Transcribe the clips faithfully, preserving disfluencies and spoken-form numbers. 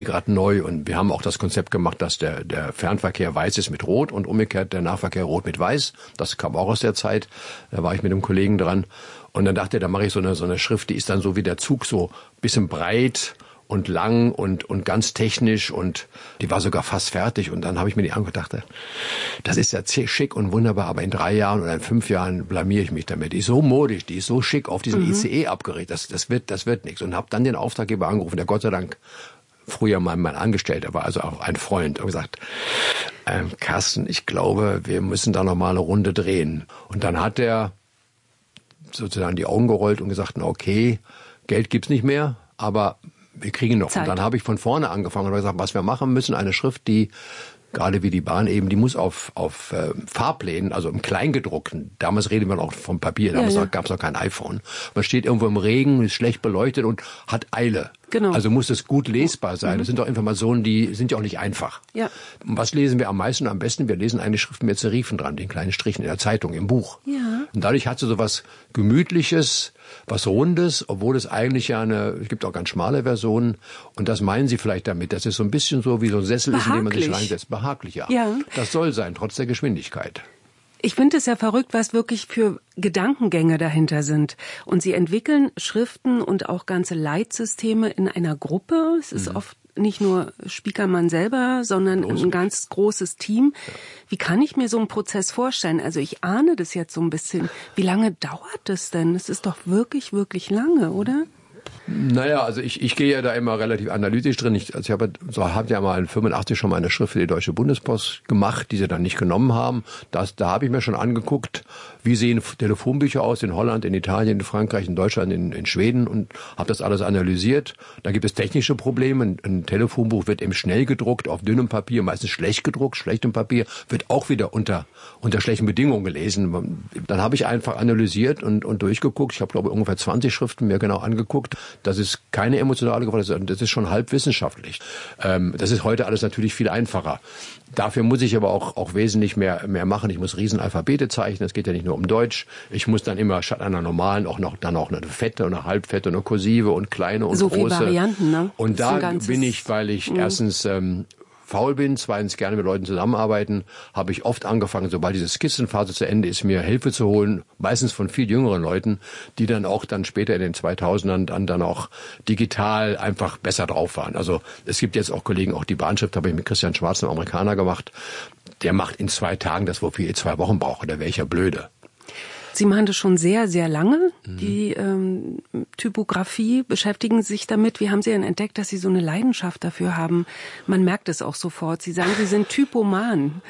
gerade neu und wir haben auch das Konzept gemacht, dass der, der Fernverkehr weiß ist mit Rot und umgekehrt der Nahverkehr Rot mit Weiß. Das kam auch aus der Zeit, da war ich mit einem Kollegen dran und dann dachte er, da mache ich so eine, so eine Schrift, die ist dann so wie der Zug, so ein bisschen breit und lang und, und ganz technisch und die war sogar fast fertig und dann habe ich mir die angedacht, das ist ja schick und wunderbar, aber in drei Jahren oder in fünf Jahren blamiere ich mich damit. Die ist so modisch, die ist so schick auf diesen mhm. I C E abgerichtet, das, das wird, das wird nichts und habe dann den Auftraggeber angerufen, der Gott sei Dank früher mal mein Angestellter war, also auch ein Freund, und gesagt, ähm, Carsten, ich glaube, wir müssen da noch mal eine Runde drehen. Und dann hat er sozusagen die Augen gerollt und gesagt, na okay, Geld gibt's nicht mehr, aber wir kriegen noch. Zeit. Und dann habe ich von vorne angefangen und gesagt, was wir machen müssen, eine Schrift, die gerade wie die Bahn eben, die muss auf auf äh, Fahrplänen, also im Kleingedruckten. Damals reden wir noch vom Papier, damals ja, ja. gab es noch kein iPhone. Man steht irgendwo im Regen, ist schlecht beleuchtet und hat Eile. Genau. Also muss es gut lesbar sein. Mhm. Das sind doch Informationen, die sind ja auch nicht einfach. Ja. Und was lesen wir am meisten und am besten? Wir lesen eine Schrift mit Serifen dran, den kleinen Strichen in der Zeitung, im Buch. Ja. Und dadurch hat sie so was Gemütliches, was Rundes, obwohl es eigentlich ja eine, es gibt auch ganz schmale Versionen. Und das meinen Sie vielleicht damit, dass es so ein bisschen so wie so ein Sessel ist, in dem man sich reinsetzt. Behaglich, ja. ja. Das soll sein, trotz der Geschwindigkeit. Ich finde es ja verrückt, was wirklich für Gedankengänge dahinter sind. Und Sie entwickeln Schriften und auch ganze Leitsysteme in einer Gruppe. Es ist mhm. oft nicht nur Spiekermann selber, sondern Groß ein ganz großes Team. Ja. Wie kann ich mir so einen Prozess vorstellen? Also ich ahne das jetzt so ein bisschen. Wie lange dauert das denn? Das ist doch wirklich, wirklich lange, oder? Naja, also ich, ich gehe ja da immer relativ analytisch drin. Ich, also ich habe so hab ja mal in fünfundachtzig schon mal eine Schrift für die Deutsche Bundespost gemacht, die sie dann nicht genommen haben. Das, da habe ich mir schon angeguckt, wie sehen Telefonbücher aus in Holland, in Italien, in Frankreich, in Deutschland, in, in Schweden und habe das alles analysiert. Da gibt es technische Probleme. Ein, ein Telefonbuch wird eben schnell gedruckt, auf dünnem Papier, meistens schlecht gedruckt, schlechtem Papier, wird auch wieder unter unter schlechten Bedingungen gelesen. Dann habe ich einfach analysiert und, und durchgeguckt. Ich habe, glaube ich, ungefähr zwanzig Schriften mir genau angeguckt. Das ist keine emotionale Gewalt, das ist schon halb wissenschaftlich. Ähm, das ist heute alles natürlich viel einfacher. Dafür muss ich aber auch, auch wesentlich mehr, mehr machen. Ich muss Riesenalphabete zeichnen. Es geht ja nicht nur um Deutsch. Ich muss dann immer statt einer normalen auch noch, dann auch eine fette und eine halbfette und eine kursive und kleine und so große. So viele Varianten, ne? Und da bin ich, weil ich mh. erstens, ähm, faul bin, zweitens gerne mit Leuten zusammenarbeiten, habe ich oft angefangen, sobald diese Skizzenphase zu Ende ist, mir Hilfe zu holen, meistens von viel jüngeren Leuten, die dann auch dann später in den zweitausendern dann, dann auch digital einfach besser drauf waren. Also es gibt jetzt auch Kollegen, auch die Bahnschrift habe ich mit Christian Schwarz, einem Amerikaner, gemacht. Der macht in zwei Tagen das, wofür ich zwei Wochen brauche. Da wäre ich ja blöde. Sie machen das schon sehr, sehr lange, die ähm, Typografie, beschäftigen sich damit. Wie haben Sie denn entdeckt, dass Sie so eine Leidenschaft dafür haben? Man merkt es auch sofort. Sie sagen, Sie sind Typoman.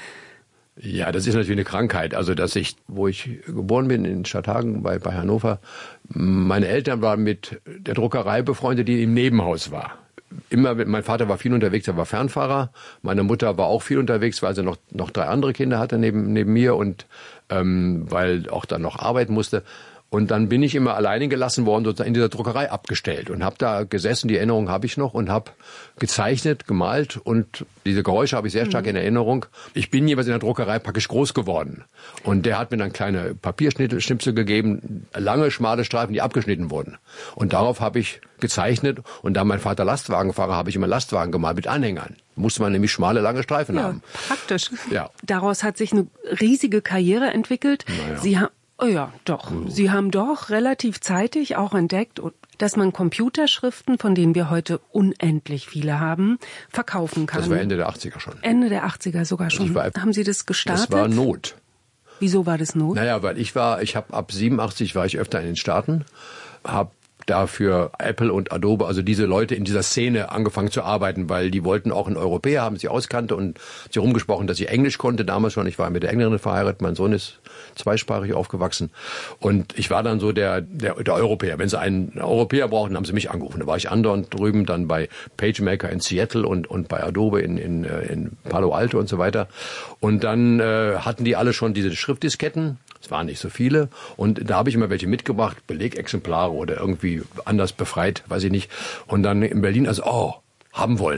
Ja, das ist natürlich eine Krankheit. Also, dass ich, wo ich geboren bin, in Stadthagen bei, bei Hannover, meine Eltern waren mit der Druckerei befreundet, die im Nebenhaus war. Immer, mein Vater war viel unterwegs, er war Fernfahrer. Meine Mutter war auch viel unterwegs, weil sie noch noch drei andere Kinder hatte neben neben mir und ähm, weil auch dann noch arbeiten musste. Und dann bin ich immer alleine gelassen worden, sozusagen in dieser Druckerei abgestellt und habe da gesessen, die Erinnerung habe ich noch und habe gezeichnet, gemalt und diese Geräusche habe ich sehr stark mhm. in Erinnerung. Ich bin jeweils in der Druckerei praktisch groß geworden und der hat mir dann kleine Papierschnipsel gegeben, lange, schmale Streifen, die abgeschnitten wurden. Und darauf habe ich gezeichnet und da mein Vater Lastwagenfahrer, habe ich immer Lastwagen gemalt mit Anhängern. Musste man nämlich schmale, lange Streifen ja, haben. Praktisch. Ja. Daraus hat sich eine riesige Karriere entwickelt. Naja. Sie haben Oh ja, doch. Mhm. Sie haben doch relativ zeitig auch entdeckt, dass man Computerschriften, von denen wir heute unendlich viele haben, verkaufen kann. Das war Ende der achtziger schon. Ende der achtziger sogar schon. War, haben Sie das gestartet? Das war Not. Wieso war das Not? Naja, weil ich war, ich habe ab siebenundachtzig war ich öfter in den Staaten, habe dafür Apple und Adobe, also diese Leute in dieser Szene angefangen zu arbeiten, weil die wollten auch einen Europäer haben, sie auskannte und sie rumgesprochen, dass sie Englisch konnte, damals schon. Ich war mit der Engländerin verheiratet, mein Sohn ist zweisprachig aufgewachsen und ich war dann so der, der, der Europäer. Wenn sie einen Europäer brauchten, haben sie mich angerufen. Da war ich andauernd drüben, dann bei PageMaker in Seattle und, und bei Adobe in, in, in Palo Alto und so weiter. Und dann äh, hatten die alle schon diese Schriftdisketten. Es waren nicht so viele und da habe ich immer welche mitgebracht, Belegexemplare oder irgendwie anders befreit, weiß ich nicht. Und dann in Berlin, also oh, haben wollen.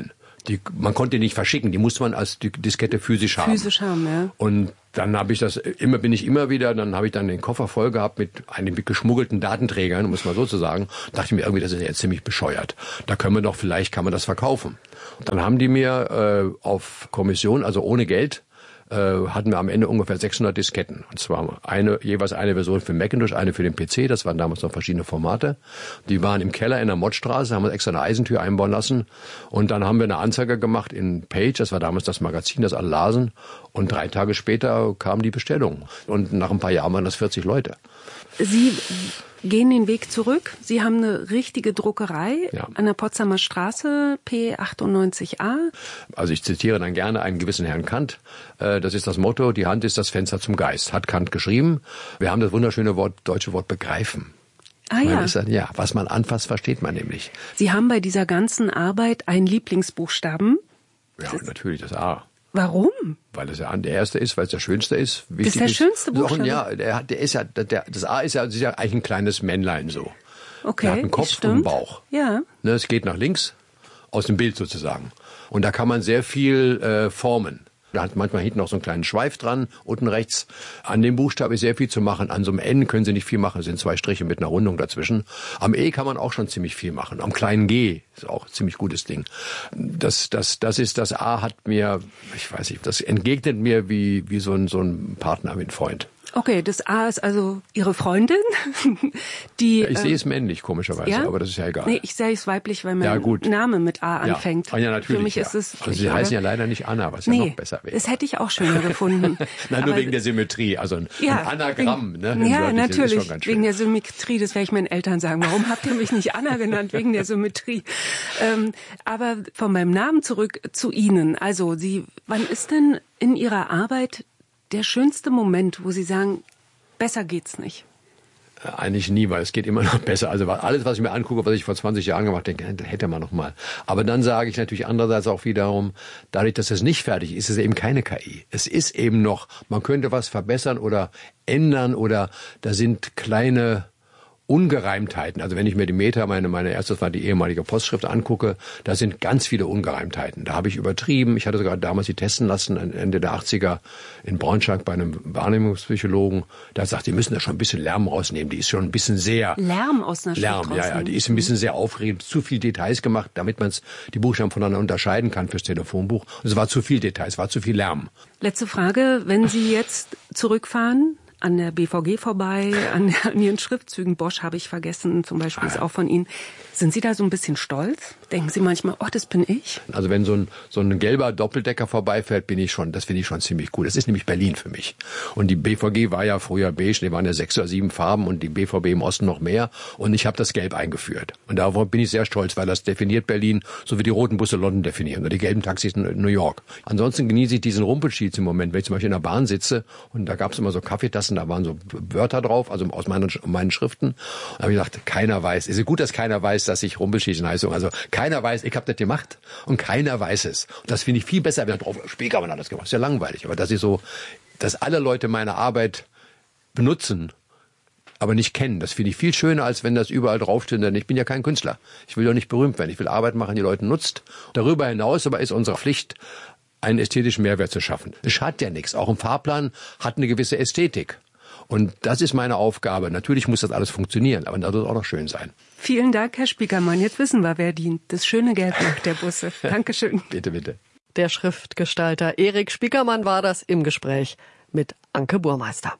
Die, man konnte die nicht verschicken, die musste man als Diskette physisch haben. Physisch haben, ja. Und dann habe ich das, immer bin ich immer wieder, dann habe ich dann den Koffer voll gehabt mit einem mit geschmuggelten Datenträgern, muss man so zu sagen. Dachte ich mir irgendwie, das ist jetzt ziemlich bescheuert. Da können wir doch, vielleicht kann man das verkaufen. Und dann haben die mir äh, auf Kommission, also ohne Geld, hatten wir am Ende ungefähr sechshundert Disketten. Und zwar eine, jeweils eine Version für Macintosh, eine für den P C. Das waren damals noch verschiedene Formate. Die waren im Keller in der Mottstraße, haben uns extra eine Eisentür einbauen lassen. Und dann haben wir eine Anzeige gemacht in Page, das war damals das Magazin, das alle lasen. Und drei Tage später kam die Bestellung. Und nach ein paar Jahren waren das vierzig Leute. Sie gehen den Weg zurück. Sie haben eine richtige Druckerei ja. an der Potsdamer Straße, P achtundneunzig a. Also ich zitiere dann gerne einen gewissen Herrn Kant. Das ist das Motto, die Hand ist das Fenster zum Geist, hat Kant geschrieben. Wir haben das wunderschöne Wort, deutsche Wort begreifen. Ah ja. Ist das, ja, was man anfasst, versteht man nämlich. Sie haben bei dieser ganzen Arbeit einen Lieblingsbuchstaben. Ja, natürlich das A. Warum? Weil es ja der erste ist, weil es der schönste ist. Das ist der ist. schönste Buchstabe? Ja, der, der ist ja, der, das A ist ja, ist ja eigentlich ein kleines Männlein so. Okay, der hat einen Kopf und einen Bauch. Ja. Ne, es geht nach links, aus dem Bild sozusagen. Und da kann man sehr viel äh, formen. Da hat manchmal hinten noch so einen kleinen Schweif dran, unten rechts. An dem Buchstaben ist sehr viel zu machen. An so einem N können Sie nicht viel machen, es sind zwei Striche mit einer Rundung dazwischen. Am E kann man auch schon ziemlich viel machen. Am kleinen G ist auch ein ziemlich gutes Ding. Das, das, das ist, das A hat mir, ich weiß nicht, das entgegnet mir wie, wie so ein, so ein Partner, wie ein Freund. Okay, das A ist also Ihre Freundin, die... Ja, ich sehe es männlich, komischerweise, ja? aber das ist ja egal. Nee, ich sehe es weiblich, weil mein ja, gut. Name mit A anfängt. Ja, ja natürlich. Für mich ja. ist es... Also Sie heißen ja leider nicht Anna, was nee, ja noch besser wäre. Das hätte ich auch schöner gefunden. Nein, nur wegen der Symmetrie, also ein, ja, ein Anagramm. Wegen, ne? Ja, natürlich, wegen der Symmetrie, das werde ich meinen Eltern sagen. Warum habt ihr mich nicht Anna genannt? Wegen der Symmetrie. Ähm, aber von meinem Namen zurück zu Ihnen. Also, Sie, wann ist denn in Ihrer Arbeit der schönste Moment, wo Sie sagen, besser geht's nicht? Eigentlich nie, weil es geht immer noch besser. Also alles, was ich mir angucke, was ich vor zwanzig Jahren gemacht habe, denke, hätte man noch mal. Aber dann sage ich natürlich andererseits auch wiederum, dadurch, dass es nicht fertig ist, ist es eben keine K I. Es ist eben noch, man könnte was verbessern oder ändern oder da sind kleine Ungereimtheiten. Also wenn ich mir die Meta, meine, meine erste, das war die ehemalige Postschrift, angucke, da sind ganz viele Ungereimtheiten. Da habe ich übertrieben. Ich hatte sogar damals die testen lassen, Ende der achtziger in Braunschweig bei einem Wahrnehmungspsychologen. Da sagt, die müssen da schon ein bisschen Lärm rausnehmen. Die ist schon ein bisschen sehr... Lärm aus einer Schrift Lärm, ja, ja. Die ist ein bisschen sehr aufregend. Zu viel Details gemacht, damit man die Buchstaben voneinander unterscheiden kann fürs Telefonbuch. Und es war zu viel Details, es war zu viel Lärm. Letzte Frage. Wenn Sie jetzt zurückfahren... an der B V G vorbei, an, an Ihren Schriftzügen, Bosch habe ich vergessen, zum Beispiel ist auch von Ihnen. Sind Sie da so ein bisschen stolz? Denken Sie manchmal, oh, das bin ich? Also wenn so ein, so ein gelber Doppeldecker vorbeifährt, bin ich schon, das finde ich schon ziemlich cool. Das ist nämlich Berlin für mich. Und die B V G war ja früher beige, die waren ja sechs oder sieben Farben und die B V B im Osten noch mehr. Und ich habe das Gelb eingeführt. Und darauf bin ich sehr stolz, weil das definiert Berlin, so wie die roten Busse London definieren oder die gelben Taxis in New York. Ansonsten genieße ich diesen Rumpelstilz im Moment, wenn ich zum Beispiel in der Bahn sitze und da gab es immer so Kaffeetassen, da waren so Wörter drauf, also aus meinen, meinen Schriften. Da habe ich gedacht, keiner weiß. Es ist gut, dass keiner weiß, dass ich Rumpelstilzchen heiße. Also keiner weiß, ich habe das gemacht und keiner weiß es. Und das finde ich viel besser, wenn drauf Spiekermann hat das gemacht. Das ist ja langweilig. Aber das ist so, dass alle Leute meine Arbeit benutzen, aber nicht kennen. Das finde ich viel schöner, als wenn das überall draufsteht. Denn ich bin ja kein Künstler. Ich will doch nicht berühmt werden. Ich will Arbeit machen, die Leute nutzt. Darüber hinaus aber ist unsere Pflicht, einen ästhetischen Mehrwert zu schaffen. Es schadet ja nichts. Auch ein Fahrplan hat eine gewisse Ästhetik. Und das ist meine Aufgabe. Natürlich muss das alles funktionieren, aber das soll auch noch schön sein. Vielen Dank, Herr Spiekermann. Jetzt wissen wir, wer dient. Das schöne Gelb nach der Busse. Dankeschön. Bitte, bitte. Der Schriftgestalter Erik Spiekermann war das im Gespräch mit Anke Burmeister.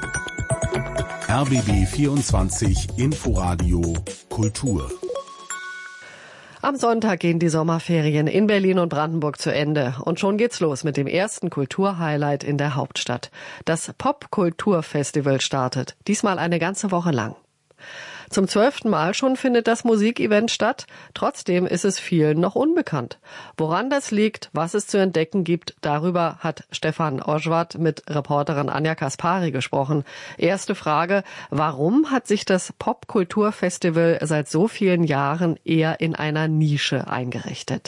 R B B vierundzwanzig Inforadio Kultur. Am Sonntag gehen die Sommerferien in Berlin und Brandenburg zu Ende. Und schon geht's los mit dem ersten Kulturhighlight in der Hauptstadt. Das Popkulturfestival startet, diesmal eine ganze Woche lang. Zum zwölften Mal schon findet das Musikevent statt. Trotzdem ist es vielen noch unbekannt. Woran das liegt, was es zu entdecken gibt, darüber hat Stefan Oschwart mit Reporterin Anja Kaspari gesprochen. Erste Frage, warum hat sich das Popkulturfestival seit so vielen Jahren eher in einer Nische eingerichtet?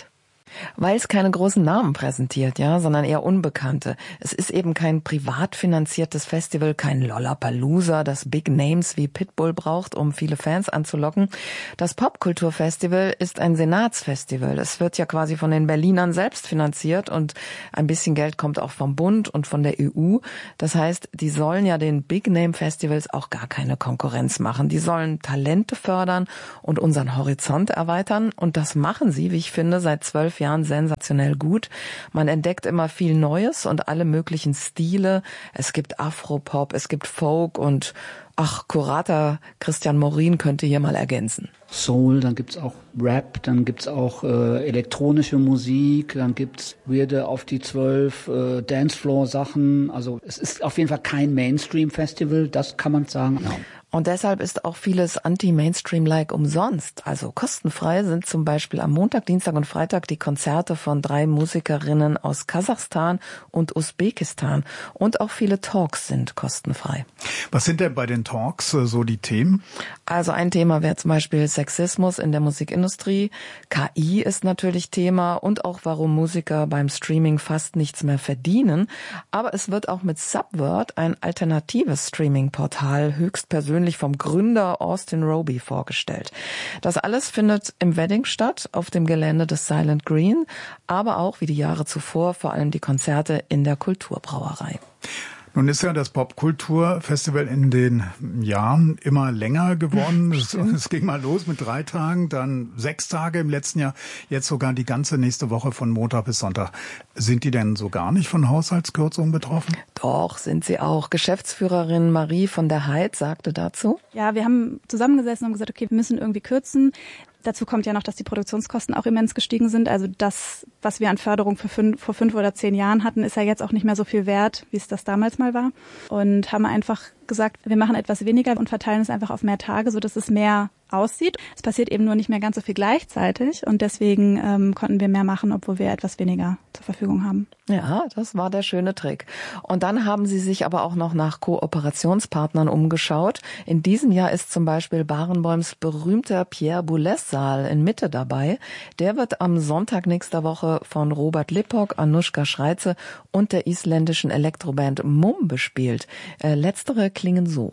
Weil es keine großen Namen präsentiert, ja, sondern eher Unbekannte. Es ist eben kein privat finanziertes Festival, kein Lollapalooza, das Big Names wie Pitbull braucht, um viele Fans anzulocken. Das Popkulturfestival ist ein Senatsfestival. Es wird ja quasi von den Berlinern selbst finanziert und ein bisschen Geld kommt auch vom Bund und von der E U. Das heißt, die sollen ja den Big Name Festivals auch gar keine Konkurrenz machen. Die sollen Talente fördern und unseren Horizont erweitern. Und das machen sie, wie ich finde, seit zwölf Jahren sensationell gut. Man entdeckt immer viel Neues und alle möglichen Stile. Es gibt Afropop, es gibt Folk und ach, Kurator Christian Morin könnte hier mal ergänzen. Soul, dann gibt's auch Rap, dann gibt's auch äh, elektronische Musik, dann gibt's weirde auf die zwölf äh, Dancefloor-Sachen. Also es ist auf jeden Fall kein Mainstream-Festival, das kann man sagen. Ja. Und deshalb ist auch vieles Anti-Mainstream-like umsonst. Also kostenfrei sind zum Beispiel am Montag, Dienstag und Freitag die Konzerte von drei Musikerinnen aus Kasachstan und Usbekistan. Und auch viele Talks sind kostenfrei. Was sind denn bei den Talks so die Themen? Also ein Thema wäre zum Beispiel Sexismus in der Musikindustrie. K I ist natürlich Thema und auch warum Musiker beim Streaming fast nichts mehr verdienen. Aber es wird auch mit Subvert, ein alternatives Streaming-Portal, höchstpersönlich vom Gründer Austin Roby vorgestellt. Das alles findet im Wedding statt, auf dem Gelände des Silent Green, aber auch wie die Jahre zuvor vor allem die Konzerte in der Kulturbrauerei. Nun ist ja das Popkulturfestival in den Jahren immer länger geworden. Es, es ging mal los mit drei Tagen, dann sechs Tage im letzten Jahr, jetzt sogar die ganze nächste Woche von Montag bis Sonntag. Sind die denn so gar nicht von Haushaltskürzungen betroffen? Doch, sind sie auch. Geschäftsführerin Marie von der Heid sagte dazu: Ja, wir haben zusammengesessen und gesagt, okay, wir müssen irgendwie kürzen. Dazu kommt ja noch, dass die Produktionskosten auch immens gestiegen sind. Also das, was wir an Förderung für fünf, vor fünf oder zehn Jahren hatten, ist ja jetzt auch nicht mehr so viel wert, wie es das damals mal war. Und haben einfach gesagt, wir machen etwas weniger und verteilen es einfach auf mehr Tage, sodass es mehr aussieht. Es passiert eben nur nicht mehr ganz so viel gleichzeitig und deswegen ähm, konnten wir mehr machen, obwohl wir etwas weniger zur Verfügung haben. Ja, das war der schöne Trick. Und dann haben sie sich aber auch noch nach Kooperationspartnern umgeschaut. In diesem Jahr ist zum Beispiel Barenboims berühmter Pierre Boulez-Saal in Mitte dabei. Der wird am Sonntag nächster Woche von Robert Lippok, Anushka Schreize und der isländischen Elektroband Mumm bespielt. Äh, letztere klingen so.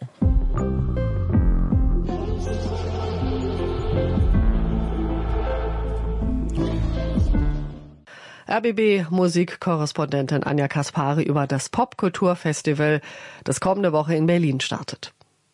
R B B-Musikkorrespondentin Anja Kaspari über das Popkulturfestival, das kommende Woche in Berlin startet.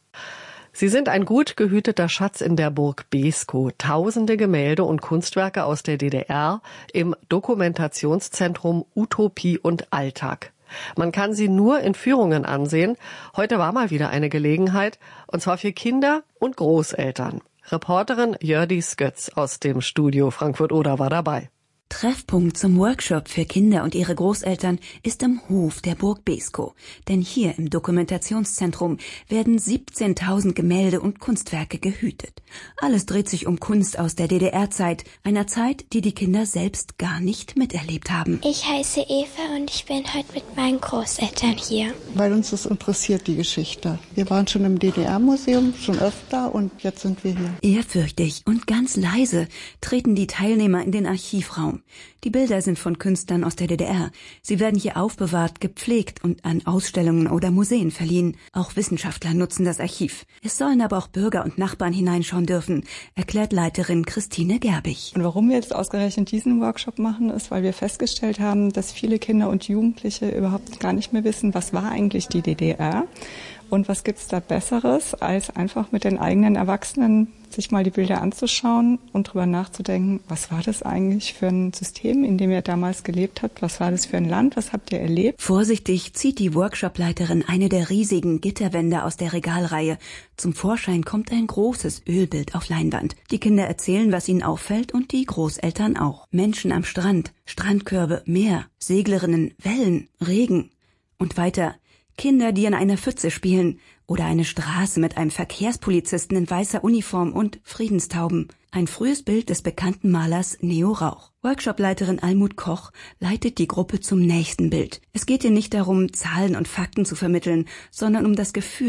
Sie sind ein gut gehüteter Schatz in der Burg Beeskow. Tausende Gemälde und Kunstwerke aus der D D R im Dokumentationszentrum Utopie und Alltag. Man kann sie nur in Führungen ansehen. Heute war mal wieder eine Gelegenheit, und zwar für Kinder und Großeltern. Reporterin Jördis Götz aus dem Studio Frankfurt-Oder war dabei. Treffpunkt zum Workshop für Kinder und ihre Großeltern ist am Hof der Burg Beeskow. Denn hier im Dokumentationszentrum werden siebzehntausend Gemälde und Kunstwerke gehütet. Alles dreht sich um Kunst aus der D D R-Zeit, einer Zeit, die die Kinder selbst gar nicht miterlebt haben. Ich heiße Eva und ich bin heute mit meinen Großeltern hier. Weil uns das interessiert, die Geschichte. Wir waren schon im D D R-Museum, schon öfter, und jetzt sind wir hier. Ehrfürchtig und ganz leise treten die Teilnehmer in den Archivraum. Die Bilder sind von Künstlern aus der D D R. Sie werden hier aufbewahrt, gepflegt und an Ausstellungen oder Museen verliehen. Auch Wissenschaftler nutzen das Archiv. Es sollen aber auch Bürger und Nachbarn hineinschauen dürfen, erklärt Leiterin Christine Gerbig. Und warum wir jetzt ausgerechnet diesen Workshop machen, ist, weil wir festgestellt haben, dass viele Kinder und Jugendliche überhaupt gar nicht mehr wissen, was war eigentlich die D D R und was gibt's da Besseres, als einfach mit den eigenen Erwachsenen sich mal die Bilder anzuschauen und drüber nachzudenken, was war das eigentlich für ein System, in dem ihr damals gelebt habt? Was war das für ein Land? Was habt ihr erlebt? Vorsichtig zieht die Workshopleiterin eine der riesigen Gitterwände aus der Regalreihe. Zum Vorschein kommt ein großes Ölbild auf Leinwand. Die Kinder erzählen, was ihnen auffällt, und die Großeltern auch. Menschen am Strand, Strandkörbe, Meer, Seglerinnen, Wellen, Regen. Und weiter Kinder, die in einer Pfütze spielen, oder eine Straße mit einem Verkehrspolizisten in weißer Uniform und Friedenstauben. Ein frühes Bild des bekannten Malers Neo Rauch. Workshopleiterin Almut Koch leitet die Gruppe zum nächsten Bild. Es geht ihr nicht darum, Zahlen und Fakten zu vermitteln, sondern um das Gefühl,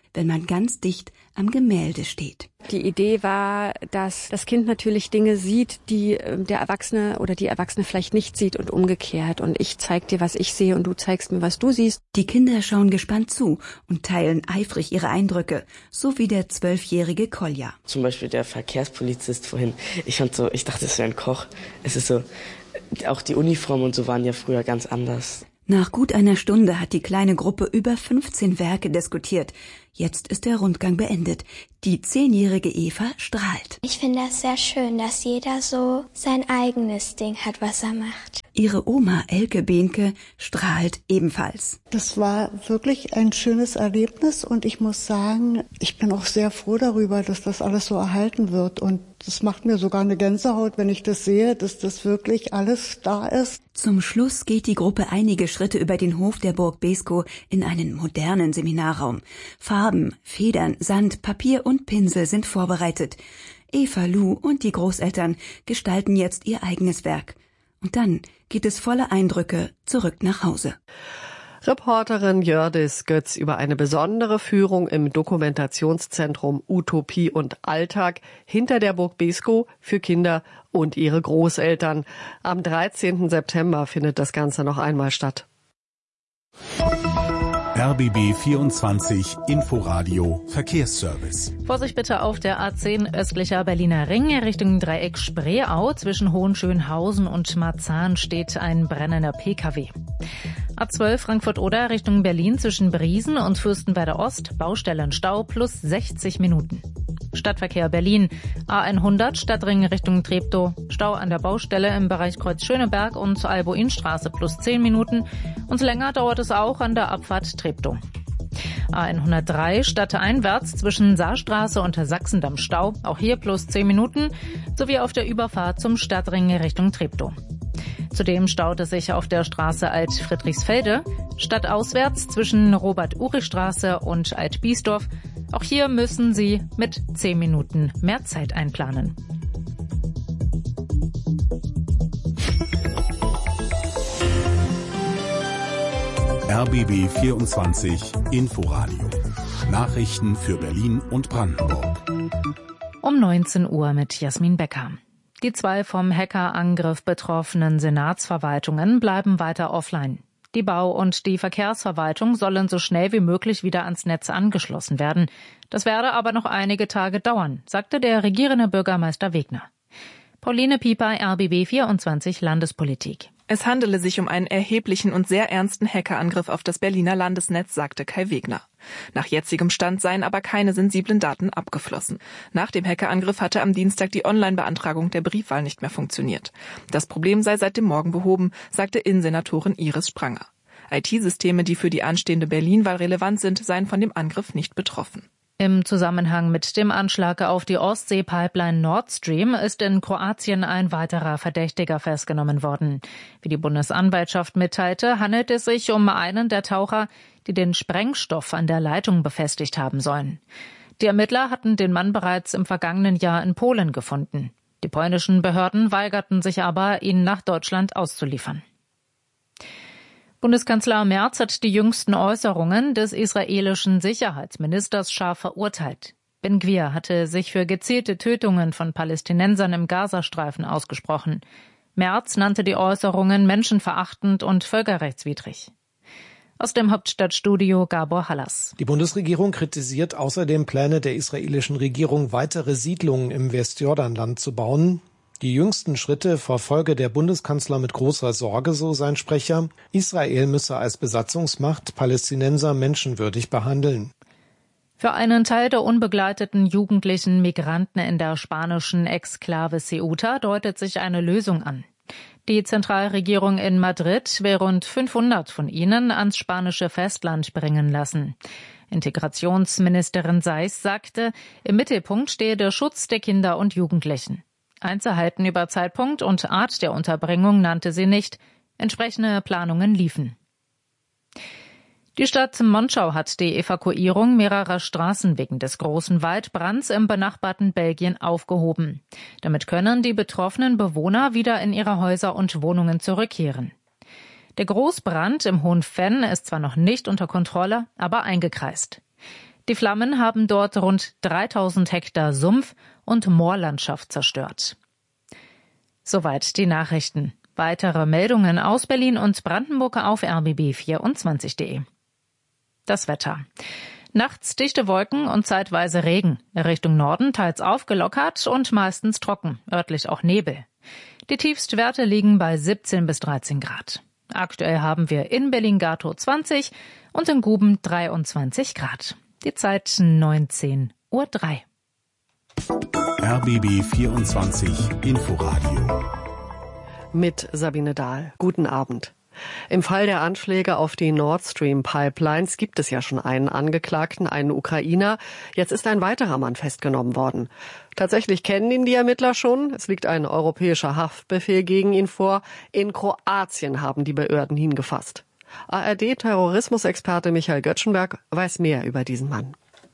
wenn man ganz dicht am Gemälde steht. Die Idee war, dass das Kind natürlich Dinge sieht, die der Erwachsene oder die Erwachsene vielleicht nicht sieht und umgekehrt. Und ich zeig dir, was ich sehe und du zeigst mir, was du siehst. Die Kinder schauen gespannt zu und teilen eifrig ihre Eindrücke, so wie der zwölfjährige Kolja. Zum Beispiel der Verkehrspolizist vorhin. Ich fand so, ich dachte, es wäre ein Koch. Es ist so, auch die Uniformen und so waren ja früher ganz anders. Nach gut einer Stunde hat die kleine Gruppe über fünfzehn Werke diskutiert. Jetzt ist der Rundgang beendet. Die zehnjährige Eva strahlt. Ich finde das sehr schön, dass jeder so sein eigenes Ding hat, was er macht. Ihre Oma Elke Behnke strahlt ebenfalls. Das war wirklich ein schönes Erlebnis und ich muss sagen, ich bin auch sehr froh darüber, dass das alles so erhalten wird. Und das macht mir sogar eine Gänsehaut, wenn ich das sehe, dass das wirklich alles da ist. Zum Schluss geht die Gruppe einige Schritte über den Hof der Burg Beeskow in einen modernen Seminarraum. Farben, Federn, Sand, Papier und Pinsel sind vorbereitet. Eva, Lou und die Großeltern gestalten jetzt ihr eigenes Werk. Und dann geht es voller Eindrücke zurück nach Hause. Reporterin Jördis Götz über eine besondere Führung im Dokumentationszentrum Utopie und Alltag hinter der Burg Beeskow für Kinder und ihre Großeltern. Am dreizehnten September findet das Ganze noch einmal statt. R B B vierundzwanzig Inforadio Verkehrsservice. Vorsicht bitte auf der A zehn östlicher Berliner Ring Richtung Dreieck Spreeau. Zwischen Hohenschönhausen und Marzahn steht ein brennender P K W. A zwölf Frankfurt-Oder Richtung Berlin zwischen Briesen und Fürstenwerder Ost. Baustellenstau plus sechzig Minuten. Stadtverkehr Berlin. A hundert Stadtring Richtung Treptow. Stau an der Baustelle im Bereich Kreuz Schöneberg und Albuinstraße plus zehn Minuten. Und länger dauert es auch an der Abfahrt Treptow. A hundertdrei stadteinwärts zwischen Saarstraße und Sachsendamm Stau. Auch hier plus zehn Minuten. Sowie auf der Überfahrt zum Stadtring Richtung Treptow. Zudem staut es sich auf der Straße Alt-Friedrichsfelde, stadtauswärts zwischen Robert-Urich-Straße und Alt-Biesdorf. Auch hier müssen Sie mit zehn Minuten mehr Zeit einplanen. R B B vierundzwanzig Inforadio. Nachrichten für Berlin und Brandenburg. Um neunzehn Uhr mit Jasmin Becker. Die zwei vom Hackerangriff betroffenen Senatsverwaltungen bleiben weiter offline. Die Bau- und die Verkehrsverwaltung sollen so schnell wie möglich wieder ans Netz angeschlossen werden. Das werde aber noch einige Tage dauern, sagte der regierende Bürgermeister Wegner. Pauline Pieper, R B B vierundzwanzig Landespolitik. Es handele sich um einen erheblichen und sehr ernsten Hackerangriff auf das Berliner Landesnetz, sagte Kai Wegner. Nach jetzigem Stand seien aber keine sensiblen Daten abgeflossen. Nach dem Hackerangriff hatte am Dienstag die Online-Beantragung der Briefwahl nicht mehr funktioniert. Das Problem sei seit dem Morgen behoben, sagte Innensenatorin Iris Spranger. I T-Systeme, die für die anstehende Berlin-Wahl relevant sind, seien von dem Angriff nicht betroffen. Im Zusammenhang mit dem Anschlag auf die Ostsee-Pipeline Nord Stream ist in Kroatien ein weiterer Verdächtiger festgenommen worden. Wie die Bundesanwaltschaft mitteilte, handelt es sich um einen der Taucher, die den Sprengstoff an der Leitung befestigt haben sollen. Die Ermittler hatten den Mann bereits im vergangenen Jahr in Polen gefunden. Die polnischen Behörden weigerten sich aber, ihn nach Deutschland auszuliefern. Bundeskanzler Merz hat die jüngsten Äußerungen des israelischen Sicherheitsministers scharf verurteilt. Ben-Gvir hatte sich für gezielte Tötungen von Palästinensern im Gazastreifen ausgesprochen. Merz nannte die Äußerungen menschenverachtend und völkerrechtswidrig. Aus dem Hauptstadtstudio Gabor Hallas. Die Bundesregierung kritisiert außerdem Pläne der israelischen Regierung, weitere Siedlungen im Westjordanland zu bauen. Die jüngsten Schritte verfolge der Bundeskanzler mit großer Sorge, so sein Sprecher. Israel müsse als Besatzungsmacht Palästinenser menschenwürdig behandeln. Für einen Teil der unbegleiteten jugendlichen Migranten in der spanischen Exklave Ceuta deutet sich eine Lösung an. Die Zentralregierung in Madrid will rund fünfhundert von ihnen ans spanische Festland bringen lassen. Integrationsministerin Seiß sagte, im Mittelpunkt stehe der Schutz der Kinder und Jugendlichen. Einzelheiten über Zeitpunkt und Art der Unterbringung nannte sie nicht. Entsprechende Planungen liefen. Die Stadt Monschau hat die Evakuierung mehrerer Straßen wegen des großen Waldbrands im benachbarten Belgien aufgehoben. Damit können die betroffenen Bewohner wieder in ihre Häuser und Wohnungen zurückkehren. Der Großbrand im Hohen Venn ist zwar noch nicht unter Kontrolle, aber eingekreist. Die Flammen haben dort rund dreitausend Hektar Sumpf- und Moorlandschaft zerstört. Soweit die Nachrichten. Weitere Meldungen aus Berlin und Brandenburg auf r b b vierundzwanzig punkt de. Das Wetter. Nachts dichte Wolken und zeitweise Regen. Richtung Norden teils aufgelockert und meistens trocken, örtlich auch Nebel. Die Tiefstwerte liegen bei siebzehn bis dreizehn Grad. Aktuell haben wir in Berlin-Gatow zwanzig und in Guben dreiundzwanzig Grad. Die Zeit neunzehn Uhr drei. R B B vierundzwanzig Inforadio mit Sabine Dahl. Guten Abend. Im Fall der Anschläge auf die Nord Stream Pipelines gibt es ja schon einen Angeklagten, einen Ukrainer. Jetzt ist ein weiterer Mann festgenommen worden. Tatsächlich kennen ihn die Ermittler schon. Es liegt ein europäischer Haftbefehl gegen ihn vor. In Kroatien haben die Behörden ihn gefasst. A R D-Terrorismusexperte Michael Göttschenberg weiß mehr über diesen Mann.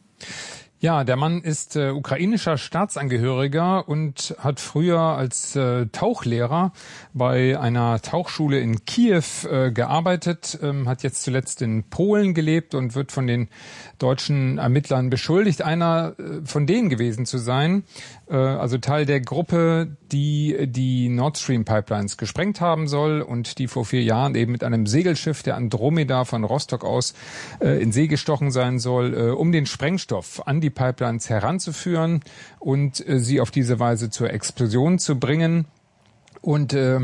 Ja, der Mann ist äh, ukrainischer Staatsangehöriger und hat früher als äh, Tauchlehrer bei einer Tauchschule in Kiew äh, gearbeitet, ähm, hat jetzt zuletzt in Polen gelebt und wird von den deutschen Ermittlern beschuldigt, einer äh, von denen gewesen zu sein, äh, also Teil der Gruppe, die die Nord Stream Pipelines gesprengt haben soll und die vor vier Jahren eben mit einem Segelschiff, der Andromeda, von Rostock aus äh, in See gestochen sein soll, äh, um den Sprengstoff an die Pipelines heranzuführen und äh, sie auf diese Weise zur Explosion zu bringen. Und äh,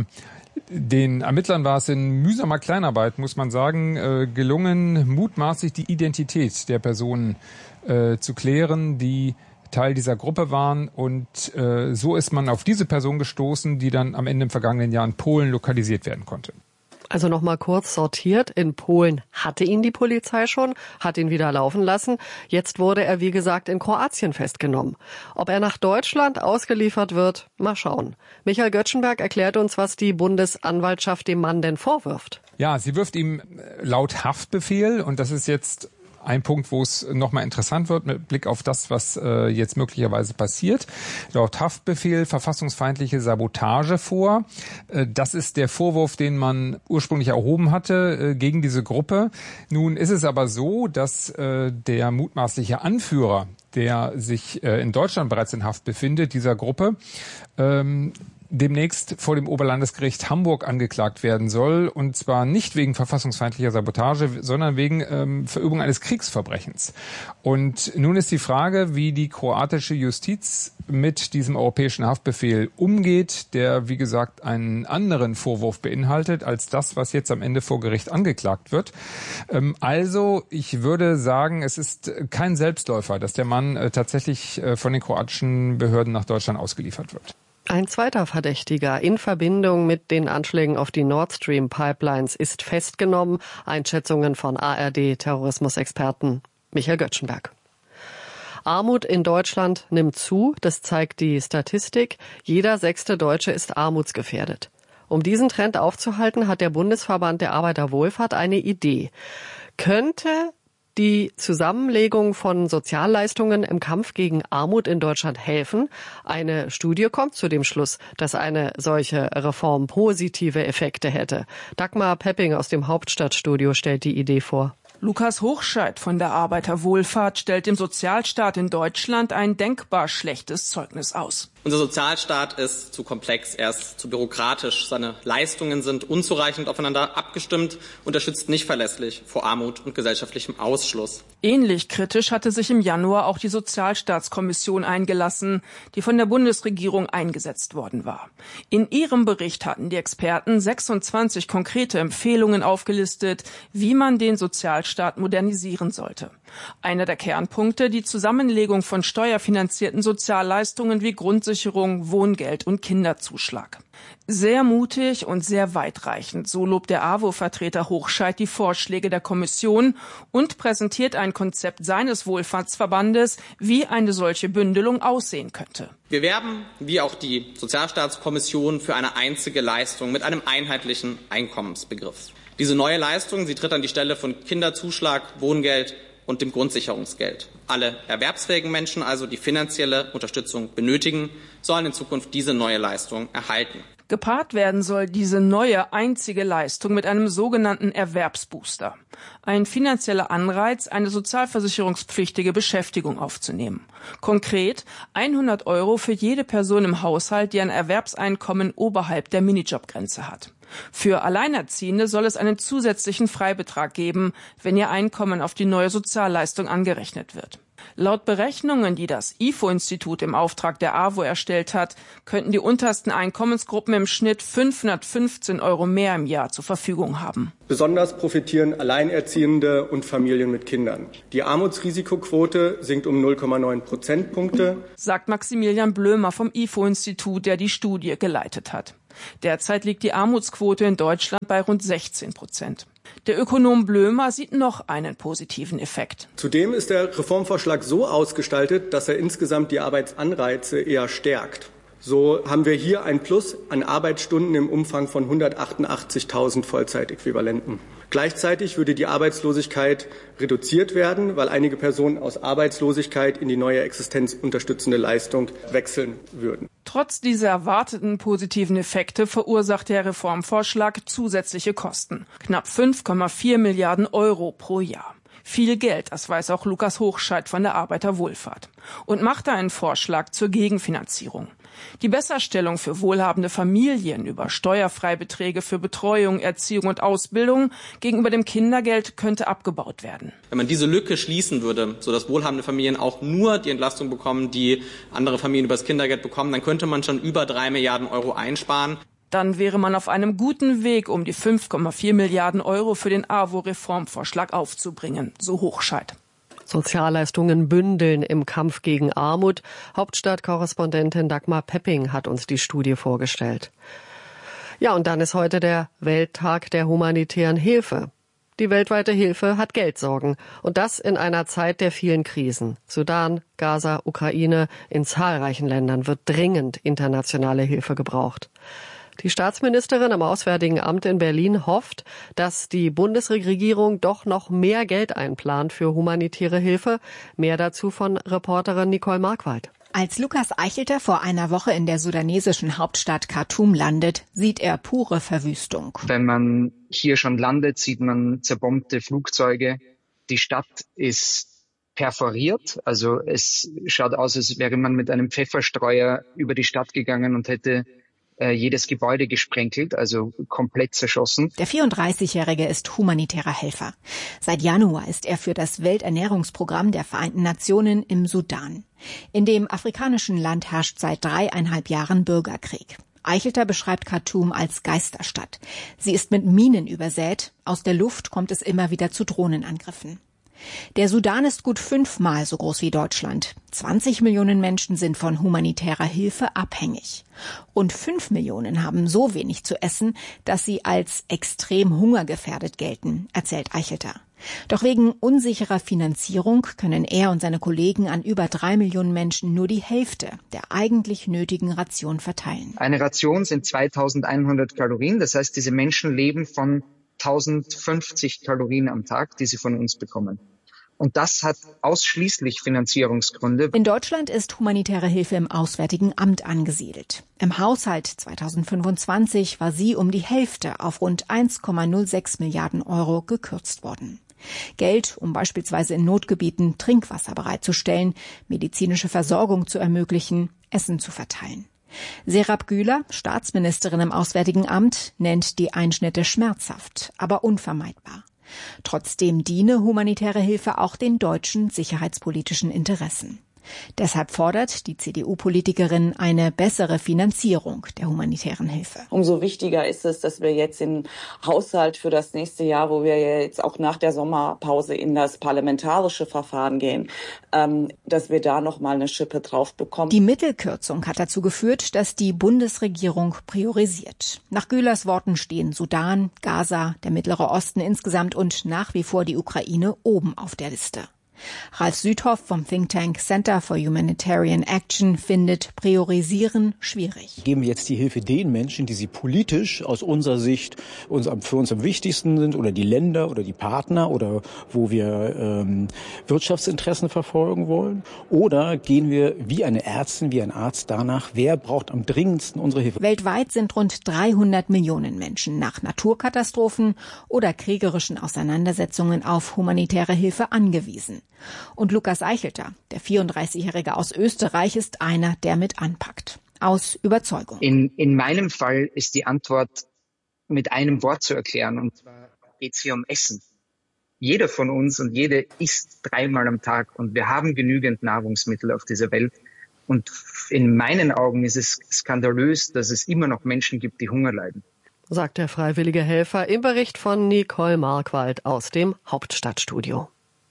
den Ermittlern war es in mühsamer Kleinarbeit, muss man sagen, äh, gelungen, mutmaßlich die Identität der Personen äh, zu klären, die Teil dieser Gruppe waren. Und äh, so ist man auf diese Person gestoßen, die dann am Ende im vergangenen Jahr in Polen lokalisiert werden konnte. Also noch mal kurz sortiert. In Polen hatte ihn die Polizei schon, hat ihn wieder laufen lassen. Jetzt wurde er, wie gesagt, in Kroatien festgenommen. Ob er nach Deutschland ausgeliefert wird, mal schauen. Michael Göttschenberg erklärt uns, was die Bundesanwaltschaft dem Mann denn vorwirft. Ja, sie wirft ihm laut Haftbefehl, und das ist jetzt ein Punkt, wo es nochmal interessant wird mit Blick auf das, was äh, jetzt möglicherweise passiert. Laut Haftbefehl verfassungsfeindliche Sabotage vor. Äh, das ist der Vorwurf, den man ursprünglich erhoben hatte äh, gegen diese Gruppe. Nun ist es aber so, dass äh, der mutmaßliche Anführer, der sich äh, in Deutschland bereits in Haft befindet, dieser Gruppe, ähm, demnächst vor dem Oberlandesgericht Hamburg angeklagt werden soll, und zwar nicht wegen verfassungsfeindlicher Sabotage, sondern wegen ähm, Verübung eines Kriegsverbrechens. Und nun ist die Frage, wie die kroatische Justiz mit diesem europäischen Haftbefehl umgeht, der, wie gesagt, einen anderen Vorwurf beinhaltet als das, was jetzt am Ende vor Gericht angeklagt wird. Ähm, also, ich würde sagen, es ist kein Selbstläufer, dass der Mann äh, tatsächlich äh, von den kroatischen Behörden nach Deutschland ausgeliefert wird. Ein zweiter Verdächtiger in Verbindung mit den Anschlägen auf die Nord Stream Pipelines ist festgenommen. Einschätzungen von A R D-Terrorismusexperten Michael Göttschenberg. Armut in Deutschland nimmt zu, das zeigt die Statistik. Jeder sechste Deutsche ist armutsgefährdet. Um diesen Trend aufzuhalten, hat der Bundesverband der Arbeiterwohlfahrt eine Idee. Könnte die Zusammenlegung von Sozialleistungen im Kampf gegen Armut in Deutschland helfen? Eine Studie kommt zu dem Schluss, dass eine solche Reform positive Effekte hätte. Dagmar Pepping aus dem Hauptstadtstudio stellt die Idee vor. Lukas Hochscheid von der Arbeiterwohlfahrt stellt dem Sozialstaat in Deutschland ein denkbar schlechtes Zeugnis aus. Unser Sozialstaat ist zu komplex, er ist zu bürokratisch, seine Leistungen sind unzureichend aufeinander abgestimmt und er schützt nicht verlässlich vor Armut und gesellschaftlichem Ausschluss. Ähnlich kritisch hatte sich im Januar auch die Sozialstaatskommission eingelassen, die von der Bundesregierung eingesetzt worden war. In ihrem Bericht hatten die Experten sechsundzwanzig konkrete Empfehlungen aufgelistet, wie man den Sozialstaat modernisieren sollte. Einer der Kernpunkte, die Zusammenlegung von steuerfinanzierten Sozialleistungen wie Grundsicherung, Wohngeld und Kinderzuschlag. Sehr mutig und sehr weitreichend, so lobt der A W O-Vertreter Hochscheid die Vorschläge der Kommission und präsentiert ein Konzept seines Wohlfahrtsverbandes, wie eine solche Bündelung aussehen könnte. Wir werben, wie auch die Sozialstaatskommission, für eine einzige Leistung mit einem einheitlichen Einkommensbegriff. Diese neue Leistung, sie tritt an die Stelle von Kinderzuschlag, Wohngeld und dem Grundsicherungsgeld. Alle erwerbsfähigen Menschen, also die finanzielle Unterstützung benötigen, sollen in Zukunft diese neue Leistung erhalten. Gepaart werden soll diese neue einzige Leistung mit einem sogenannten Erwerbsbooster. Ein finanzieller Anreiz, eine sozialversicherungspflichtige Beschäftigung aufzunehmen. Konkret hundert Euro für jede Person im Haushalt, die ein Erwerbseinkommen oberhalb der Minijobgrenze hat. Für Alleinerziehende soll es einen zusätzlichen Freibetrag geben, wenn ihr Einkommen auf die neue Sozialleistung angerechnet wird. Laut Berechnungen, die das I F O-Institut im Auftrag der A W O erstellt hat, könnten die untersten Einkommensgruppen im Schnitt fünfhundertfünfzehn Euro mehr im Jahr zur Verfügung haben. Besonders profitieren Alleinerziehende und Familien mit Kindern. Die Armutsrisikoquote sinkt um null Komma neun Prozentpunkte, sagt Maximilian Blömer vom I F O-Institut, der die Studie geleitet hat. Derzeit liegt die Armutsquote in Deutschland bei rund sechzehn Prozent. Der Ökonom Blömer sieht noch einen positiven Effekt. Zudem ist der Reformvorschlag so ausgestaltet, dass er insgesamt die Arbeitsanreize eher stärkt. So haben wir hier ein Plus an Arbeitsstunden im Umfang von hundertachtundachtzigtausend Vollzeitäquivalenten. Gleichzeitig würde die Arbeitslosigkeit reduziert werden, weil einige Personen aus Arbeitslosigkeit in die neue existenzunterstützende Leistung wechseln würden. Trotz dieser erwarteten positiven Effekte verursacht der Reformvorschlag zusätzliche Kosten. Knapp fünf Komma vier Milliarden Euro pro Jahr. Viel Geld, das weiß auch Lukas Hochscheid von der Arbeiterwohlfahrt. Und macht da einen Vorschlag zur Gegenfinanzierung. Die Besserstellung für wohlhabende Familien über Steuerfreibeträge für Betreuung, Erziehung und Ausbildung gegenüber dem Kindergeld könnte abgebaut werden. Wenn man diese Lücke schließen würde, sodass wohlhabende Familien auch nur die Entlastung bekommen, die andere Familien über das Kindergeld bekommen, dann könnte man schon über drei Milliarden Euro einsparen. Dann wäre man auf einem guten Weg, um die fünf Komma vier Milliarden Euro für den A W O-Reformvorschlag aufzubringen, so Hochscheid. Sozialleistungen bündeln im Kampf gegen Armut. Hauptstadtkorrespondentin Dagmar Pepping hat uns die Studie vorgestellt. Ja, und dann ist heute der Welttag der humanitären Hilfe. Die weltweite Hilfe hat Geldsorgen. Und das in einer Zeit der vielen Krisen. Sudan, Gaza, Ukraine, in zahlreichen Ländern wird dringend internationale Hilfe gebraucht. Die Staatsministerin am Auswärtigen Amt in Berlin hofft, dass die Bundesregierung doch noch mehr Geld einplant für humanitäre Hilfe. Mehr dazu von Reporterin Nicole Markwald. Als Lukas Eichelter vor einer Woche in der sudanesischen Hauptstadt Khartoum landet, sieht er pure Verwüstung. Wenn man hier schon landet, sieht man zerbombte Flugzeuge. Die Stadt ist perforiert, also es schaut aus, als wäre man mit einem Pfefferstreuer über die Stadt gegangen und hätte jedes Gebäude gesprenkelt, also komplett zerschossen. Der vierunddreißigjährige ist humanitärer Helfer. Seit Januar ist er für das Welternährungsprogramm der Vereinten Nationen im Sudan. In dem afrikanischen Land herrscht seit dreieinhalb Jahren Bürgerkrieg. Eichelter beschreibt Khartoum als Geisterstadt. Sie ist mit Minen übersät. Aus der Luft kommt es immer wieder zu Drohnenangriffen. Der Sudan ist gut fünfmal so groß wie Deutschland. zwanzig Millionen Menschen sind von humanitärer Hilfe abhängig. Rund fünf Millionen haben so wenig zu essen, dass sie als extrem hungergefährdet gelten, erzählt Eichelter. Doch wegen unsicherer Finanzierung können er und seine Kollegen an über drei Millionen Menschen nur die Hälfte der eigentlich nötigen Ration verteilen. Eine Ration sind zweitausendeinhundert Kalorien. Das heißt, diese Menschen leben von tausendfünfzig Kalorien am Tag, die sie von uns bekommen. Und das hat ausschließlich Finanzierungsgründe. In Deutschland ist humanitäre Hilfe im Auswärtigen Amt angesiedelt. Im Haushalt zweitausendfünfundzwanzig war sie um die Hälfte auf rund eins Komma null sechs Milliarden Euro gekürzt worden. Geld, um beispielsweise in Notgebieten Trinkwasser bereitzustellen, medizinische Versorgung zu ermöglichen, Essen zu verteilen. Serap Güler, Staatsministerin im Auswärtigen Amt, nennt die Einschnitte schmerzhaft, aber unvermeidbar. Trotzdem diene humanitäre Hilfe auch den deutschen sicherheitspolitischen Interessen. Deshalb fordert die C D U-Politikerin eine bessere Finanzierung der humanitären Hilfe. Umso wichtiger ist es, dass wir jetzt im Haushalt für das nächste Jahr, wo wir jetzt auch nach der Sommerpause in das parlamentarische Verfahren gehen, ähm, dass wir da noch mal eine Schippe drauf bekommen. Die Mittelkürzung hat dazu geführt, dass die Bundesregierung priorisiert. Nach Gülers Worten stehen Sudan, Gaza, der Mittlere Osten insgesamt und nach wie vor die Ukraine oben auf der Liste. Ralf Südhoff vom Think Tank Center for Humanitarian Action findet Priorisieren schwierig. Geben wir jetzt die Hilfe den Menschen, die sie politisch aus unserer Sicht uns, für uns am wichtigsten sind, oder die Länder oder die Partner oder wo wir ähm, Wirtschaftsinteressen verfolgen wollen? Oder gehen wir wie eine Ärztin, wie ein Arzt danach, wer braucht am dringendsten unsere Hilfe? Weltweit sind rund dreihundert Millionen Menschen nach Naturkatastrophen oder kriegerischen Auseinandersetzungen auf humanitäre Hilfe angewiesen. Und Lukas Eichelter, der vierunddreißigjährige aus Österreich, ist einer, der mit anpackt. Aus Überzeugung. In, in meinem Fall ist die Antwort mit einem Wort zu erklären, und zwar geht es hier um Essen. Jeder von uns und jede isst dreimal am Tag, und wir haben genügend Nahrungsmittel auf dieser Welt. Und in meinen Augen ist es skandalös, dass es immer noch Menschen gibt, die Hunger leiden. Sagt der freiwillige Helfer im Bericht von Nicole Markwald aus dem Hauptstadtstudio.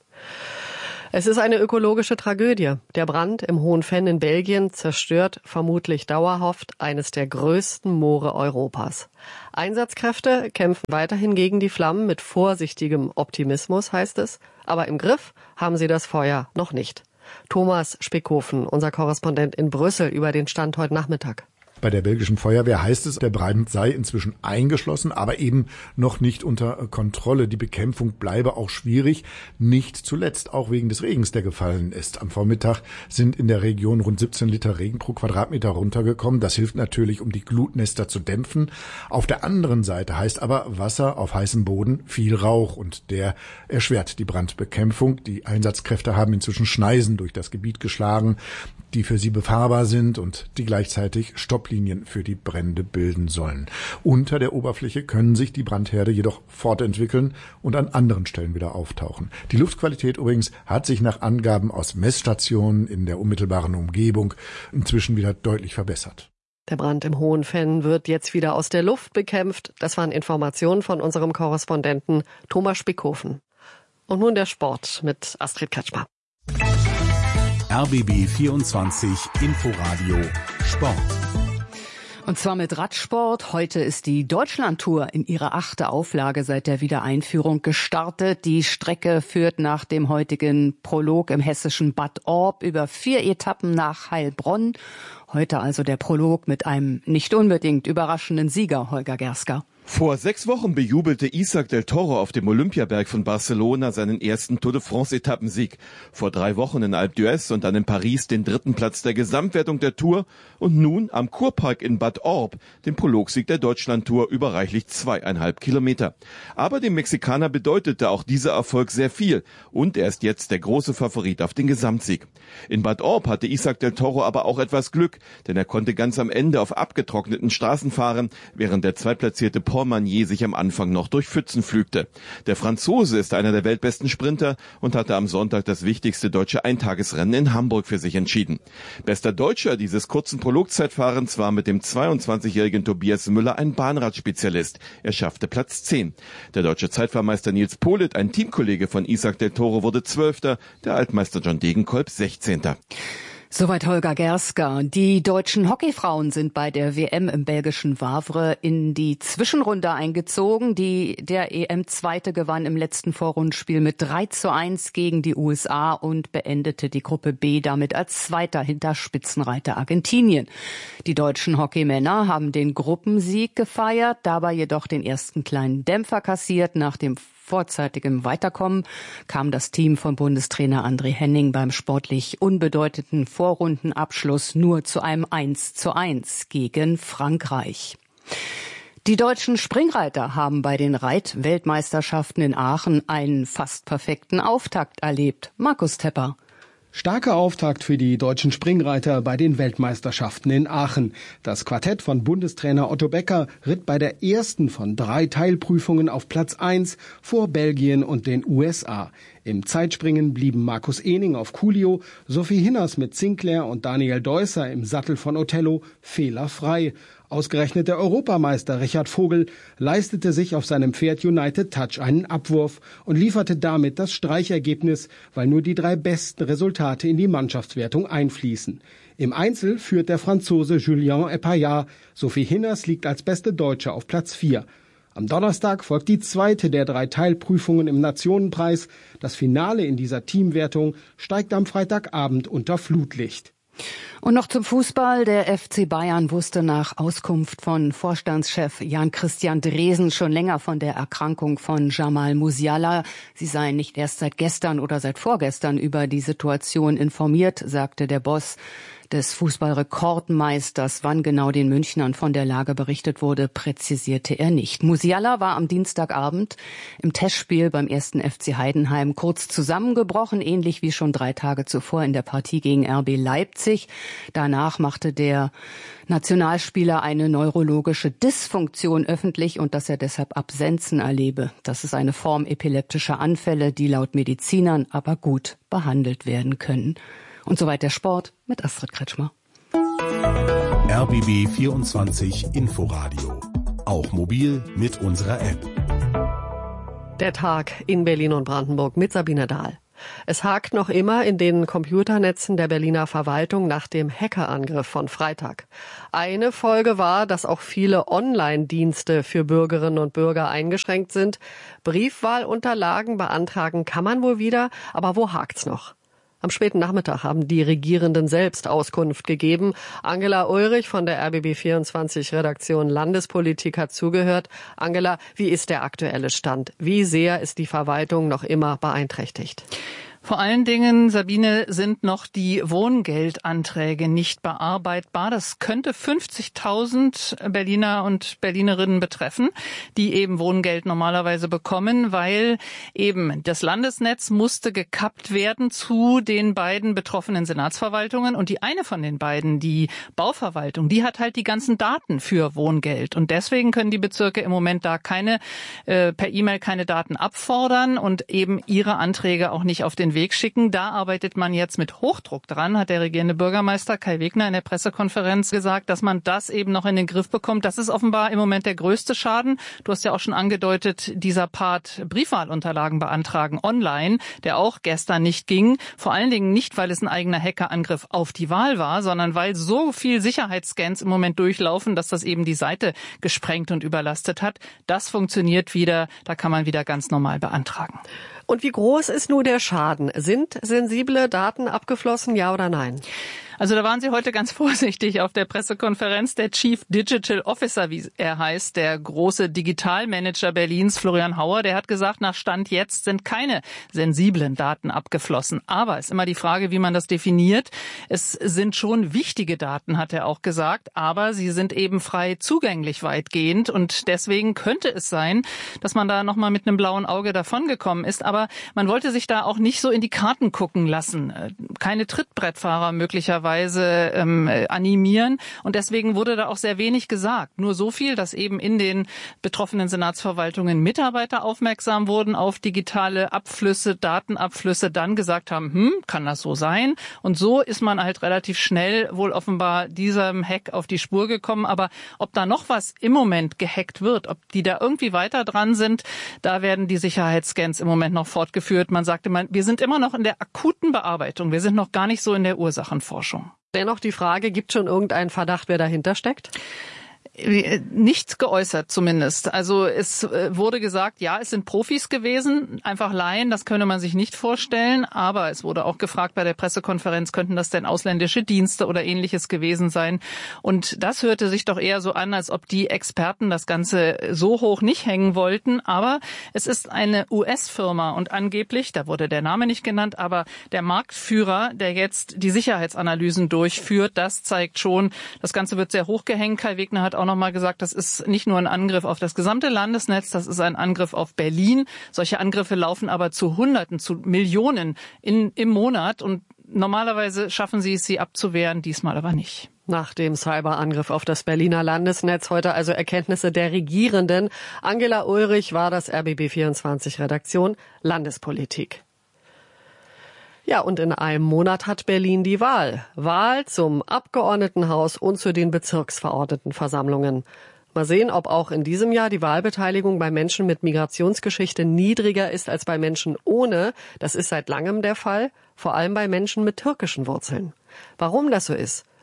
Es ist eine ökologische Tragödie. Der Brand im Hohen Venn in Belgien zerstört vermutlich dauerhaft eines der größten Moore Europas. Einsatzkräfte kämpfen weiterhin gegen die Flammen mit vorsichtigem Optimismus, heißt es. Aber im Griff haben sie das Feuer noch nicht. Thomas Spickhofen, unser Korrespondent in Brüssel, über den Stand heute Nachmittag. Bei der belgischen Feuerwehr heißt es, der Brand sei inzwischen eingeschlossen, aber eben noch nicht unter Kontrolle. Die Bekämpfung bleibe auch schwierig, nicht zuletzt auch wegen des Regens, der gefallen ist. Am Vormittag sind in der Region rund siebzehn Liter Regen pro Quadratmeter runtergekommen. Das hilft natürlich, um die Glutnester zu dämpfen. Auf der anderen Seite heißt aber Wasser auf heißem Boden viel Rauch, und der erschwert die Brandbekämpfung. Die Einsatzkräfte haben inzwischen Schneisen durch das Gebiet geschlagen, die für sie befahrbar sind und die gleichzeitig Stopplinien für die Brände bilden sollen. Unter der Oberfläche können sich die Brandherde jedoch fortentwickeln und an anderen Stellen wieder auftauchen. Die Luftqualität übrigens hat sich nach Angaben aus Messstationen in der unmittelbaren Umgebung inzwischen wieder deutlich verbessert. Der Brand im Hohen Venn wird jetzt wieder aus der Luft bekämpft. Das waren Informationen von unserem Korrespondenten Thomas Spickhofen. Und nun der Sport mit Astrid Katschmer. R B B vierundzwanzig Inforadio Sport. Und zwar mit Radsport. Heute ist die Deutschlandtour in ihrer achte Auflage seit der Wiedereinführung gestartet. Die Strecke führt nach dem heutigen Prolog im hessischen Bad Orb über vier Etappen nach Heilbronn. Heute also der Prolog mit einem nicht unbedingt überraschenden Sieger, Holger Gerska. Vor sechs Wochen bejubelte Isaac del Toro auf dem Olympiaberg von Barcelona seinen ersten Tour de France-Etappensieg. Vor drei Wochen in Alpe d'Huez und dann in Paris den dritten Platz der Gesamtwertung der Tour und nun am Kurpark in Bad Orb den Prologsieg der Deutschlandtour über reichlich zweieinhalb Kilometer. Aber dem Mexikaner bedeutete auch dieser Erfolg sehr viel und er ist jetzt der große Favorit auf den Gesamtsieg. In Bad Orb hatte Isaac del Toro aber auch etwas Glück, denn er konnte ganz am Ende auf abgetrockneten Straßen fahren, während der zweitplatzierte Paul Magnier sich am Anfang noch durch Pfützen pflügte. Der Franzose ist einer der weltbesten Sprinter und hatte am Sonntag das wichtigste deutsche Eintagesrennen in Hamburg für sich entschieden. Bester Deutscher dieses kurzen Prologzeitfahrens war mit dem zweiundzwanzigjährigen Tobias Müller ein Bahnradspezialist. Er schaffte Platz zehn. Der deutsche Zeitfahrmeister Nils Polit, ein Teamkollege von Isaac del Toro, wurde Zwölfter, der Altmeister John Degenkolb Sechzehnter. Soweit Holger Gerska. Die deutschen Hockeyfrauen sind bei der W M im belgischen Wavre in die Zwischenrunde eingezogen. Die der E M-Zweite gewann im letzten Vorrundenspiel mit drei zu eins gegen die U S A und beendete die Gruppe B damit als Zweiter hinter Spitzenreiter Argentinien. Die deutschen Hockeymänner haben den Gruppensieg gefeiert, dabei jedoch den ersten kleinen Dämpfer kassiert. Nach dem vorzeitigem Weiterkommen kam das Team von Bundestrainer André Henning beim sportlich unbedeutenden Vorrundenabschluss nur zu einem eins zu eins gegen Frankreich. Die deutschen Springreiter haben bei den Reitweltmeisterschaften in Aachen einen fast perfekten Auftakt erlebt. Markus Tepper. Starker Auftakt für die deutschen Springreiter bei den Weltmeisterschaften in Aachen. Das Quartett von Bundestrainer Otto Becker ritt bei der ersten von drei Teilprüfungen auf Platz eins vor Belgien und den U S A. Im Zeitspringen blieben Markus Ehning auf Coolio, Sophie Hinners mit Sinclair und Daniel Deusser im Sattel von Othello fehlerfrei. Ausgerechnet der Europameister Richard Vogel leistete sich auf seinem Pferd United Touch einen Abwurf und lieferte damit das Streichergebnis, weil nur die drei besten Resultate in die Mannschaftswertung einfließen. Im Einzel führt der Franzose Julien Epaillard. Sophie Hinners liegt als beste Deutsche auf Platz vier. Am Donnerstag folgt die zweite der drei Teilprüfungen im Nationenpreis. Das Finale in dieser Teamwertung steigt am Freitagabend unter Flutlicht. Und noch zum Fußball. Der F C Bayern wusste nach Auskunft von Vorstandschef Jan-Christian Dresen schon länger von der Erkrankung von Jamal Musiala. Sie seien nicht erst seit gestern oder seit vorgestern über die Situation informiert, sagte der Boss des Fußballrekordmeisters. Wann genau den Münchnern von der Lage berichtet wurde, präzisierte er nicht. Musiala war am Dienstagabend im Testspiel beim ersten F C Heidenheim kurz zusammengebrochen, ähnlich wie schon drei Tage zuvor in der Partie gegen R B Leipzig. Danach machte der Nationalspieler eine neurologische Dysfunktion öffentlich und dass er deshalb Absenzen erlebe. Das ist eine Form epileptischer Anfälle, die laut Medizinern aber gut behandelt werden können. Und soweit der Sport mit Astrid Kretschmer. R B B vierundzwanzig Inforadio. Auch mobil mit unserer App. Der Tag in Berlin und Brandenburg mit Sabine Dahl. Es hakt noch immer in den Computernetzen der Berliner Verwaltung nach dem Hackerangriff von Freitag. Eine Folge war, dass auch viele Online-Dienste für Bürgerinnen und Bürger eingeschränkt sind. Briefwahlunterlagen beantragen kann man wohl wieder, aber wo hakt's noch? Am späten Nachmittag haben die Regierenden selbst Auskunft gegeben. Angela Ulrich von der R B B vierundzwanzig Redaktion Landespolitik hat zugehört. Angela, wie ist der aktuelle Stand? Wie sehr ist die Verwaltung noch immer beeinträchtigt? Vor allen Dingen, Sabine, sind noch die Wohngeldanträge nicht bearbeitbar. Das könnte fünfzigtausend Berliner und Berlinerinnen betreffen, die eben Wohngeld normalerweise bekommen, weil eben das Landesnetz musste gekappt werden zu den beiden betroffenen Senatsverwaltungen. Und die eine von den beiden, die Bauverwaltung, die hat halt die ganzen Daten für Wohngeld. Und deswegen können die Bezirke im Moment da keine äh, per E-Mail keine Daten abfordern und eben ihre Anträge auch nicht auf den Weg schicken. Da arbeitet man jetzt mit Hochdruck dran, hat der regierende Bürgermeister Kai Wegner in der Pressekonferenz gesagt, dass man das eben noch in den Griff bekommt. Das ist offenbar im Moment der größte Schaden. Du hast ja auch schon angedeutet, dieser Part Briefwahlunterlagen beantragen online, der auch gestern nicht ging. Vor allen Dingen nicht, weil es ein eigener Hackerangriff auf die Wahl war, sondern weil so viel Sicherheitsscans im Moment durchlaufen, dass das eben die Seite gesprengt und überlastet hat. Das funktioniert wieder. Da kann man wieder ganz normal beantragen. Und wie groß ist nun der Schaden? Sind sensible Daten abgeflossen, ja oder nein? Also da waren Sie heute ganz vorsichtig auf der Pressekonferenz. Der Chief Digital Officer, wie er heißt, der große Digitalmanager Berlins, Florian Hauer, der hat gesagt, nach Stand jetzt sind keine sensiblen Daten abgeflossen. Aber es ist immer die Frage, wie man das definiert. Es sind schon wichtige Daten, hat er auch gesagt, aber sie sind eben frei zugänglich weitgehend. Und deswegen könnte es sein, dass man da nochmal mit einem blauen Auge davongekommen ist. Aber man wollte sich da auch nicht so in die Karten gucken lassen. Keine Trittbrettfahrer möglicherweise Ähm, animieren. Und deswegen wurde da auch sehr wenig gesagt. Nur so viel, dass eben in den betroffenen Senatsverwaltungen Mitarbeiter aufmerksam wurden auf digitale Abflüsse, Datenabflüsse, dann gesagt haben, hm, kann das so sein? Und so ist man halt relativ schnell wohl offenbar diesem Hack auf die Spur gekommen. Aber ob da noch was im Moment gehackt wird, ob die da irgendwie weiter dran sind, da werden die Sicherheitsscans im Moment noch fortgeführt. Man sagte, man, wir sind immer noch in der akuten Bearbeitung. Wir sind noch gar nicht so in der Ursachenforschung. Dennoch die Frage, gibt schon irgendeinen Verdacht, wer dahinter steckt? Nichts geäußert zumindest. Also es wurde gesagt, ja, es sind Profis gewesen, einfach Laien, das könne man sich nicht vorstellen. Aber es wurde auch gefragt bei der Pressekonferenz, könnten das denn ausländische Dienste oder Ähnliches gewesen sein? Und das hörte sich doch eher so an, als ob die Experten das Ganze so hoch nicht hängen wollten. Aber es ist eine U S-Firma und angeblich, da wurde der Name nicht genannt, aber der Marktführer, der jetzt die Sicherheitsanalysen durchführt, das zeigt schon, das Ganze wird sehr hoch gehängt. Kai Wegner hat auch noch mal gesagt, das ist nicht nur ein Angriff auf das gesamte Landesnetz, das ist ein Angriff auf Berlin. Solche Angriffe laufen aber zu Hunderten, zu Millionen in, im Monat und normalerweise schaffen sie es, sie abzuwehren, diesmal aber nicht. Nach dem Cyberangriff auf das Berliner Landesnetz heute also Erkenntnisse der Regierenden. Angela Ulrich war das R B B vierundzwanzig Redaktion Landespolitik. Ja, und in einem Monat hat Berlin die Wahl. Wahl zum Abgeordnetenhaus und zu den Bezirksverordnetenversammlungen. Mal sehen, ob auch in diesem Jahr die Wahlbeteiligung bei Menschen mit Migrationsgeschichte niedriger ist als bei Menschen ohne. Das ist seit langem der Fall, vor allem bei Menschen mit türkischen Wurzeln. Warum das so ist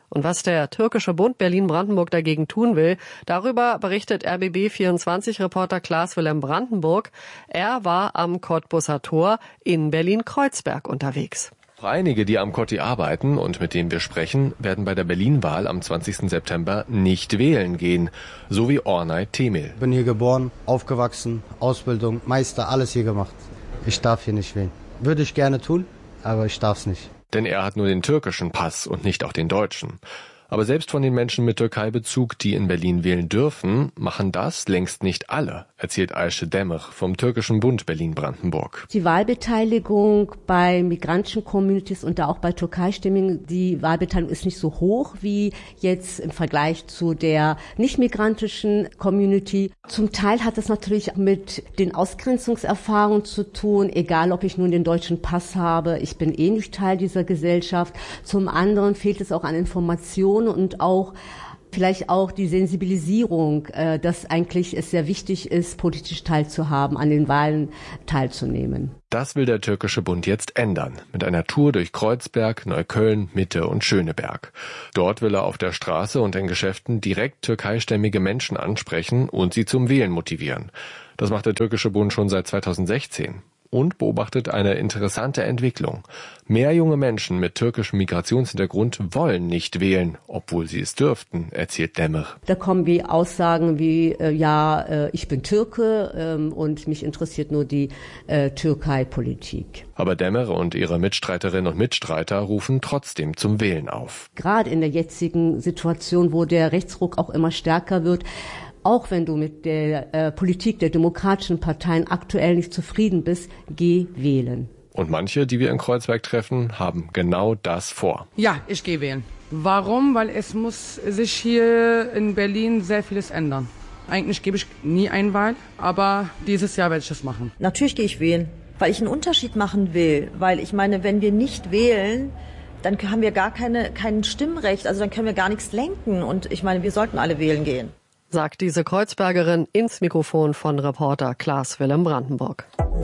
Und was der türkische Bund Berlin-Brandenburg dagegen tun will, darüber berichtet R B B vierundzwanzig-Reporter Klaas-Willem Brandenburg. Er war am Cottbuser Tor in Berlin-Kreuzberg unterwegs. Einige, die am Kotti arbeiten und mit denen wir sprechen, werden bei der Berlin-Wahl am zwanzigsten September nicht wählen gehen, so wie Ornay Temel. Ich bin hier geboren, aufgewachsen, Ausbildung, Meister, alles hier gemacht. Ich darf hier nicht wählen. Würde ich gerne tun, aber ich darf es nicht. Denn er hat nur den türkischen Pass und nicht auch den deutschen. Aber selbst von den Menschen mit Türkei-Bezug, die in Berlin wählen dürfen, machen das längst nicht alle, erzählt Ayşe Demir vom türkischen Bund Berlin-Brandenburg. Die Wahlbeteiligung bei migrantischen Communities und da auch bei Türkeistimmigen, die Wahlbeteiligung ist nicht so hoch wie jetzt im Vergleich zu der nicht-migrantischen Community. Zum Teil hat es natürlich mit den Ausgrenzungserfahrungen zu tun, egal ob ich nun den deutschen Pass habe, ich bin eh nicht Teil dieser Gesellschaft. Zum anderen fehlt es auch an Informationen und auch vielleicht auch die Sensibilisierung, äh, dass eigentlich es sehr wichtig ist, politisch teilzuhaben, an den Wahlen teilzunehmen. Das will der türkische Bund jetzt ändern, mit einer Tour durch Kreuzberg, Neukölln, Mitte und Schöneberg. Dort will er auf der Straße und in Geschäften direkt türkeistämmige Menschen ansprechen und sie zum Wählen motivieren. Das macht der türkische Bund schon seit zweitausendsechzehn. Und beobachtet eine interessante Entwicklung. Mehr junge Menschen mit türkischem Migrationshintergrund wollen nicht wählen, obwohl sie es dürften, erzählt Demir. Da kommen wie Aussagen wie, äh, ja, äh, ich bin Türke ähm, und mich interessiert nur die äh, Türkei-Politik. Aber Demir und ihre Mitstreiterinnen und Mitstreiter rufen trotzdem zum Wählen auf. Gerade in der jetzigen Situation, wo der Rechtsruck auch immer stärker wird, auch wenn du mit der äh, Politik der demokratischen Parteien aktuell nicht zufrieden bist, geh wählen. Und manche, die wir in Kreuzberg treffen, haben genau das vor. Ja, ich gehe wählen. Warum? Weil es muss sich hier in Berlin sehr vieles ändern. Eigentlich gebe ich nie eine Wahl, aber dieses Jahr werde ich das machen. Natürlich gehe ich wählen, weil ich einen Unterschied machen will. Weil ich meine, wenn wir nicht wählen, dann haben wir gar keine, kein Stimmrecht, also dann können wir gar nichts lenken. Und ich meine, wir sollten alle wählen gehen. Sagt diese Kreuzbergerin ins Mikrofon von Reporter Klaas-Willem Brandenburg.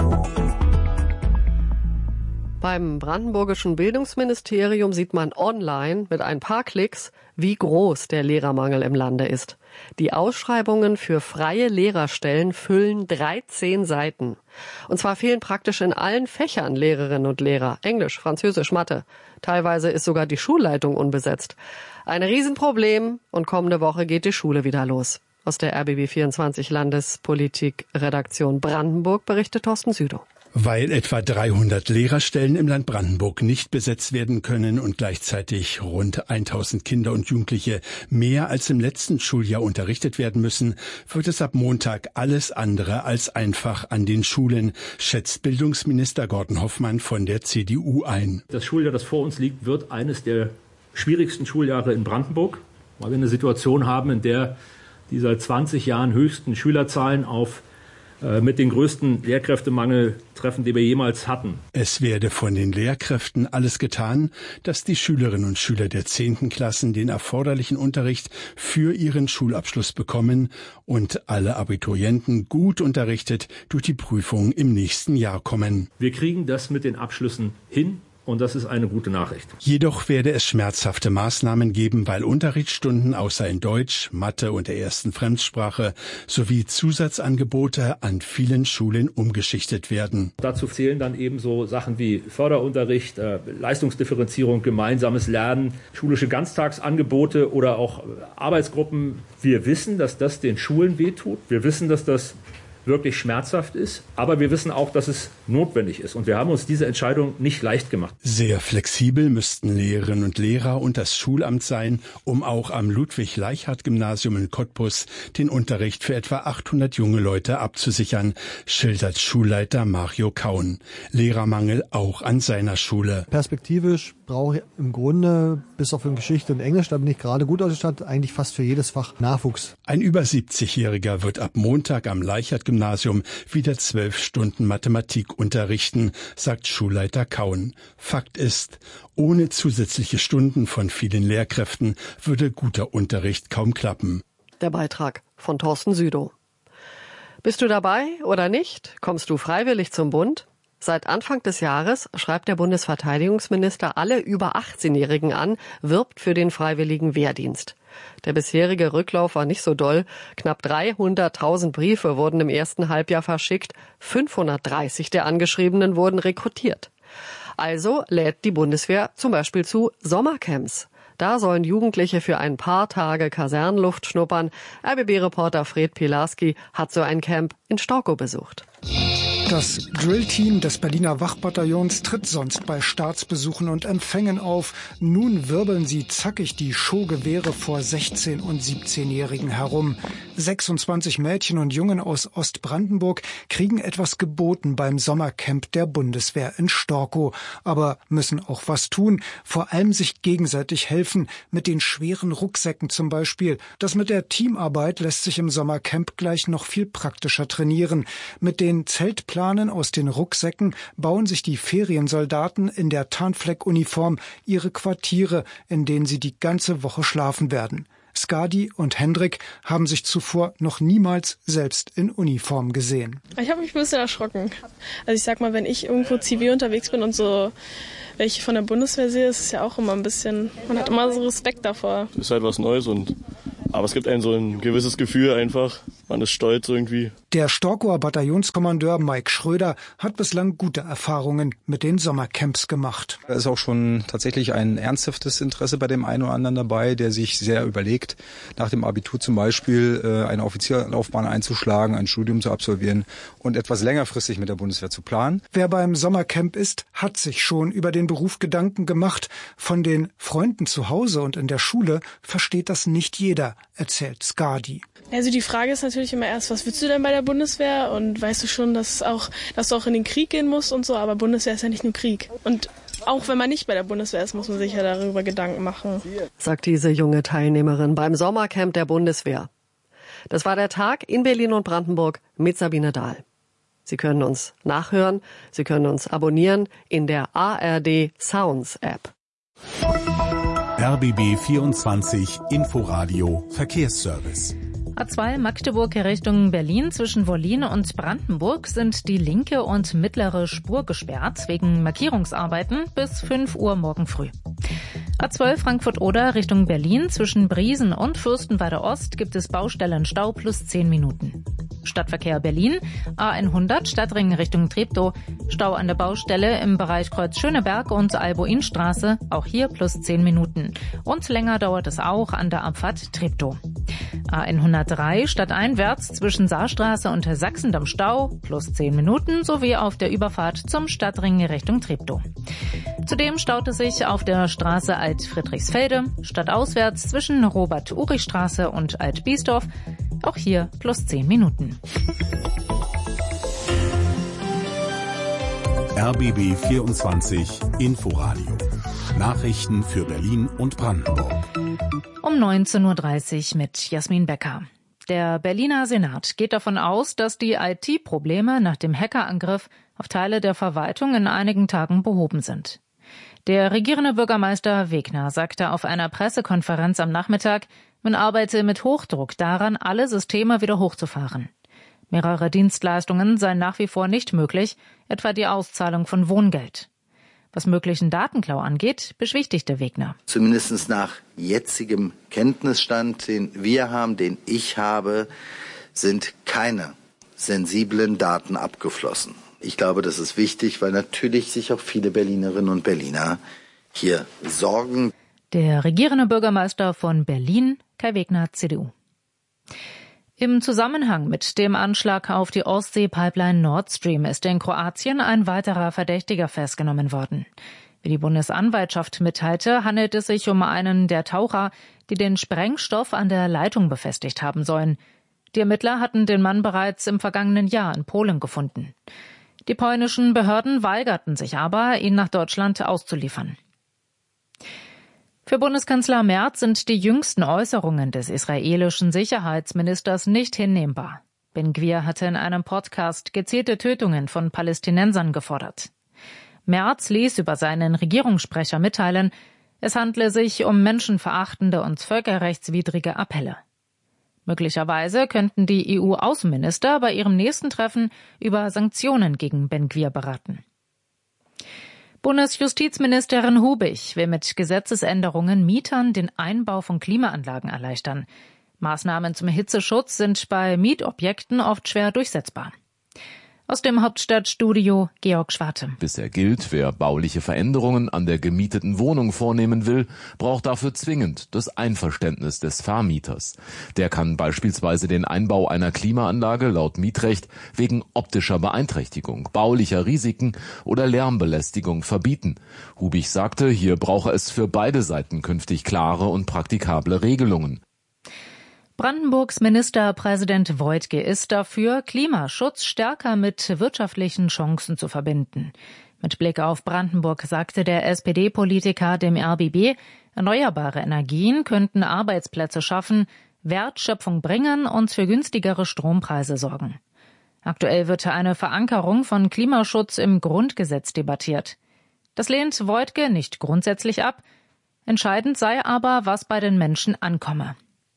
Beim brandenburgischen Bildungsministerium sieht man online mit ein paar Klicks, wie groß der Lehrermangel im Lande ist. Die Ausschreibungen für freie Lehrerstellen füllen dreizehn Seiten. Und zwar fehlen praktisch in allen Fächern Lehrerinnen und Lehrer. Englisch, Französisch, Mathe. Teilweise ist sogar die Schulleitung unbesetzt. Ein Riesenproblem und kommende Woche geht die Schule wieder los. Aus der R B B vierundzwanzig Landespolitik-Redaktion Brandenburg berichtet Thorsten Südow. Weil etwa dreihundert Lehrerstellen im Land Brandenburg nicht besetzt werden können und gleichzeitig rund tausend Kinder und Jugendliche mehr als im letzten Schuljahr unterrichtet werden müssen, wird es ab Montag alles andere als einfach an den Schulen, schätzt Bildungsminister Gordon Hoffmann von der C D U ein. Das Schuljahr, das vor uns liegt, wird eines der schwierigsten Schuljahre in Brandenburg, weil wir eine Situation haben, in der die seit zwanzig Jahren höchsten Schülerzahlen auf äh, mit den größten Lehrkräftemangel treffen, die wir jemals hatten. Es werde von den Lehrkräften alles getan, dass die Schülerinnen und Schüler der zehnten Klassen den erforderlichen Unterricht für ihren Schulabschluss bekommen und alle Abiturienten gut unterrichtet durch die Prüfung im nächsten Jahr kommen. Wir kriegen das mit den Abschlüssen hin. Und das ist eine gute Nachricht. Jedoch werde es schmerzhafte Maßnahmen geben, weil Unterrichtsstunden außer in Deutsch, Mathe und der ersten Fremdsprache sowie Zusatzangebote an vielen Schulen umgeschichtet werden. Dazu zählen dann eben so Sachen wie Förderunterricht, äh, Leistungsdifferenzierung, gemeinsames Lernen, schulische Ganztagsangebote oder auch Arbeitsgruppen. Wir wissen, dass das den Schulen wehtut. Wir wissen, dass das wirklich schmerzhaft ist, aber wir wissen auch, dass es notwendig ist. Und wir haben uns diese Entscheidung nicht leicht gemacht. Sehr flexibel müssten Lehrerinnen und Lehrer und das Schulamt sein, um auch am Ludwig-Leichhardt-Gymnasium in Cottbus den Unterricht für etwa achthundert junge Leute abzusichern, schildert Schulleiter Mario Kaun. Lehrermangel auch an seiner Schule. Perspektivisch brauche ich im Grunde, bis auf in Geschichte und Englisch, da bin ich gerade gut ausgestattet, eigentlich fast für jedes Fach Nachwuchs. Ein über siebzigjähriger wird ab Montag am Leichhardt-Gymnasium wieder zwölf Stunden Mathematik unterrichten, sagt Schulleiter Kaun. Fakt ist, ohne zusätzliche Stunden von vielen Lehrkräften würde guter Unterricht kaum klappen. Der Beitrag von Thorsten Südow. Bist du dabei oder nicht? Kommst du freiwillig zum Bund? Seit Anfang des Jahres schreibt der Bundesverteidigungsminister alle über achtzehnjährigen an, wirbt für den freiwilligen Wehrdienst. Der bisherige Rücklauf war nicht so doll. Knapp dreihunderttausend Briefe wurden im ersten Halbjahr verschickt. fünfhundertdreißig der Angeschriebenen wurden rekrutiert. Also lädt die Bundeswehr zum Beispiel zu Sommercamps. Da sollen Jugendliche für ein paar Tage Kasernenluft schnuppern. R B B-Reporter Fred Pilarski hat so ein Camp in Storkow besucht. Das Drillteam des Berliner Wachbataillons tritt sonst bei Staatsbesuchen und Empfängen auf. Nun wirbeln sie zackig die Showgewehre vor sechzehn- und siebzehnjährigen herum. sechsundzwanzig Mädchen und Jungen aus Ostbrandenburg kriegen etwas geboten beim Sommercamp der Bundeswehr in Storkow, aber müssen auch was tun, vor allem sich gegenseitig helfen, mit den schweren Rucksäcken zum Beispiel. Das mit der Teamarbeit lässt sich im Sommercamp gleich noch viel praktischer trainieren. Mit den Zeltplanen aus den Rucksäcken bauen sich die Feriensoldaten in der Tarnfleckuniform ihre Quartiere, in denen sie die ganze Woche schlafen werden. Skadi und Hendrik haben sich zuvor noch niemals selbst in Uniform gesehen. Ich habe mich ein bisschen erschrocken. Also ich sag mal, wenn ich irgendwo zivil unterwegs bin und so welche von der Bundeswehr sehe, ist es ja auch immer ein bisschen, man hat immer so Respekt davor. Es ist halt was Neues und aber es gibt einem so ein gewisses Gefühl einfach. Man ist stolz irgendwie. Der Storkower Bataillonskommandeur Mike Schröder hat bislang gute Erfahrungen mit den Sommercamps gemacht. Da ist auch schon tatsächlich ein ernsthaftes Interesse bei dem einen oder anderen dabei, der sich sehr überlegt, nach dem Abitur zum Beispiel eine Offizierlaufbahn einzuschlagen, ein Studium zu absolvieren und etwas längerfristig mit der Bundeswehr zu planen. Wer beim Sommercamp ist, hat sich schon über den Beruf Gedanken gemacht. Von den Freunden zu Hause und in der Schule versteht das nicht jeder, erzählt Skadi. Also die Frage ist natürlich immer erst, was willst du denn bei der Bundeswehr? Und weißt du schon, dass, auch, dass du auch in den Krieg gehen musst und so, aber Bundeswehr ist ja nicht nur Krieg. Und auch wenn man nicht bei der Bundeswehr ist, muss man sich ja darüber Gedanken machen. Sagt diese junge Teilnehmerin beim Sommercamp der Bundeswehr. Das war der Tag in Berlin und Brandenburg mit Sabine Dahl. Sie können uns nachhören, Sie können uns abonnieren in der A R D Sounds App. R B B vierundzwanzig Inforadio Verkehrsservice. A zwei Magdeburg Richtung Berlin zwischen Wollin und Brandenburg sind die linke und mittlere Spur gesperrt wegen Markierungsarbeiten bis fünf Uhr morgen früh. A zwölf Frankfurt-Oder Richtung Berlin zwischen Briesen und Fürstenwalde Ost gibt es Baustellenstau plus zehn Minuten. Stadtverkehr Berlin, A hundert Stadtring Richtung Treptow, Stau an der Baustelle im Bereich Kreuz Schöneberg und Albo-Inn-Straße, auch hier plus zehn Minuten. Und länger dauert es auch an der Abfahrt Treptow. A hundertdrei stadteinwärts zwischen Saarstraße und Sachsendamm Stau, plus zehn Minuten, sowie auf der Überfahrt zum Stadtring Richtung Treptow. Zudem staut es sich auf der Straße Alt-Friedrichsfelde, stadtauswärts zwischen Robert-Urich-Straße und Alt-Biesdorf, auch hier plus zehn Minuten. R B B vierundzwanzig Inforadio. Nachrichten für Berlin und Brandenburg. Um neunzehn Uhr dreißig mit Jasmin Becker. Der Berliner Senat geht davon aus, dass die I T-Probleme nach dem Hackerangriff auf Teile der Verwaltung in einigen Tagen behoben sind. Der regierende Bürgermeister Wegner sagte auf einer Pressekonferenz am Nachmittag, man arbeite mit Hochdruck daran, alle Systeme wieder hochzufahren. Mehrere Dienstleistungen seien nach wie vor nicht möglich, etwa die Auszahlung von Wohngeld. Was möglichen Datenklau angeht, beschwichtigte Wegner. Zumindest nach jetzigem Kenntnisstand, den wir haben, den ich habe, sind keine sensiblen Daten abgeflossen. Ich glaube, das ist wichtig, weil natürlich sich auch viele Berlinerinnen und Berliner hier sorgen. Der regierende Bürgermeister von Berlin, Kai Wegner, C D U. Im Zusammenhang mit dem Anschlag auf die Ostsee-Pipeline Nord Stream ist in Kroatien ein weiterer Verdächtiger festgenommen worden. Wie die Bundesanwaltschaft mitteilte, handelt es sich um einen der Taucher, die den Sprengstoff an der Leitung befestigt haben sollen. Die Ermittler hatten den Mann bereits im vergangenen Jahr in Polen gefunden. Die polnischen Behörden weigerten sich aber, ihn nach Deutschland auszuliefern. Für Bundeskanzler Merz sind die jüngsten Äußerungen des israelischen Sicherheitsministers nicht hinnehmbar. Ben-Gvir hatte in einem Podcast gezielte Tötungen von Palästinensern gefordert. Merz ließ über seinen Regierungssprecher mitteilen, es handle sich um menschenverachtende und völkerrechtswidrige Appelle. Möglicherweise könnten die E U-Außenminister bei ihrem nächsten Treffen über Sanktionen gegen Ben-Gvir beraten. Bundesjustizministerin Hubich will mit Gesetzesänderungen Mietern den Einbau von Klimaanlagen erleichtern. Maßnahmen zum Hitzeschutz sind bei Mietobjekten oft schwer durchsetzbar. Aus dem Hauptstadtstudio Georg Schwarte. Bisher gilt, wer bauliche Veränderungen an der gemieteten Wohnung vornehmen will, braucht dafür zwingend das Einverständnis des Vermieters. Der kann beispielsweise den Einbau einer Klimaanlage laut Mietrecht wegen optischer Beeinträchtigung, baulicher Risiken oder Lärmbelästigung verbieten. Hubich sagte, hier brauche es für beide Seiten künftig klare und praktikable Regelungen. Brandenburgs Ministerpräsident Woidke ist dafür, Klimaschutz stärker mit wirtschaftlichen Chancen zu verbinden. Mit Blick auf Brandenburg sagte der S P D-Politiker dem R B B, erneuerbare Energien könnten Arbeitsplätze schaffen, Wertschöpfung bringen und für günstigere Strompreise sorgen. Aktuell wird eine Verankerung von Klimaschutz im Grundgesetz debattiert. Das lehnt Woidke nicht grundsätzlich ab. Entscheidend sei aber, was bei den Menschen ankomme.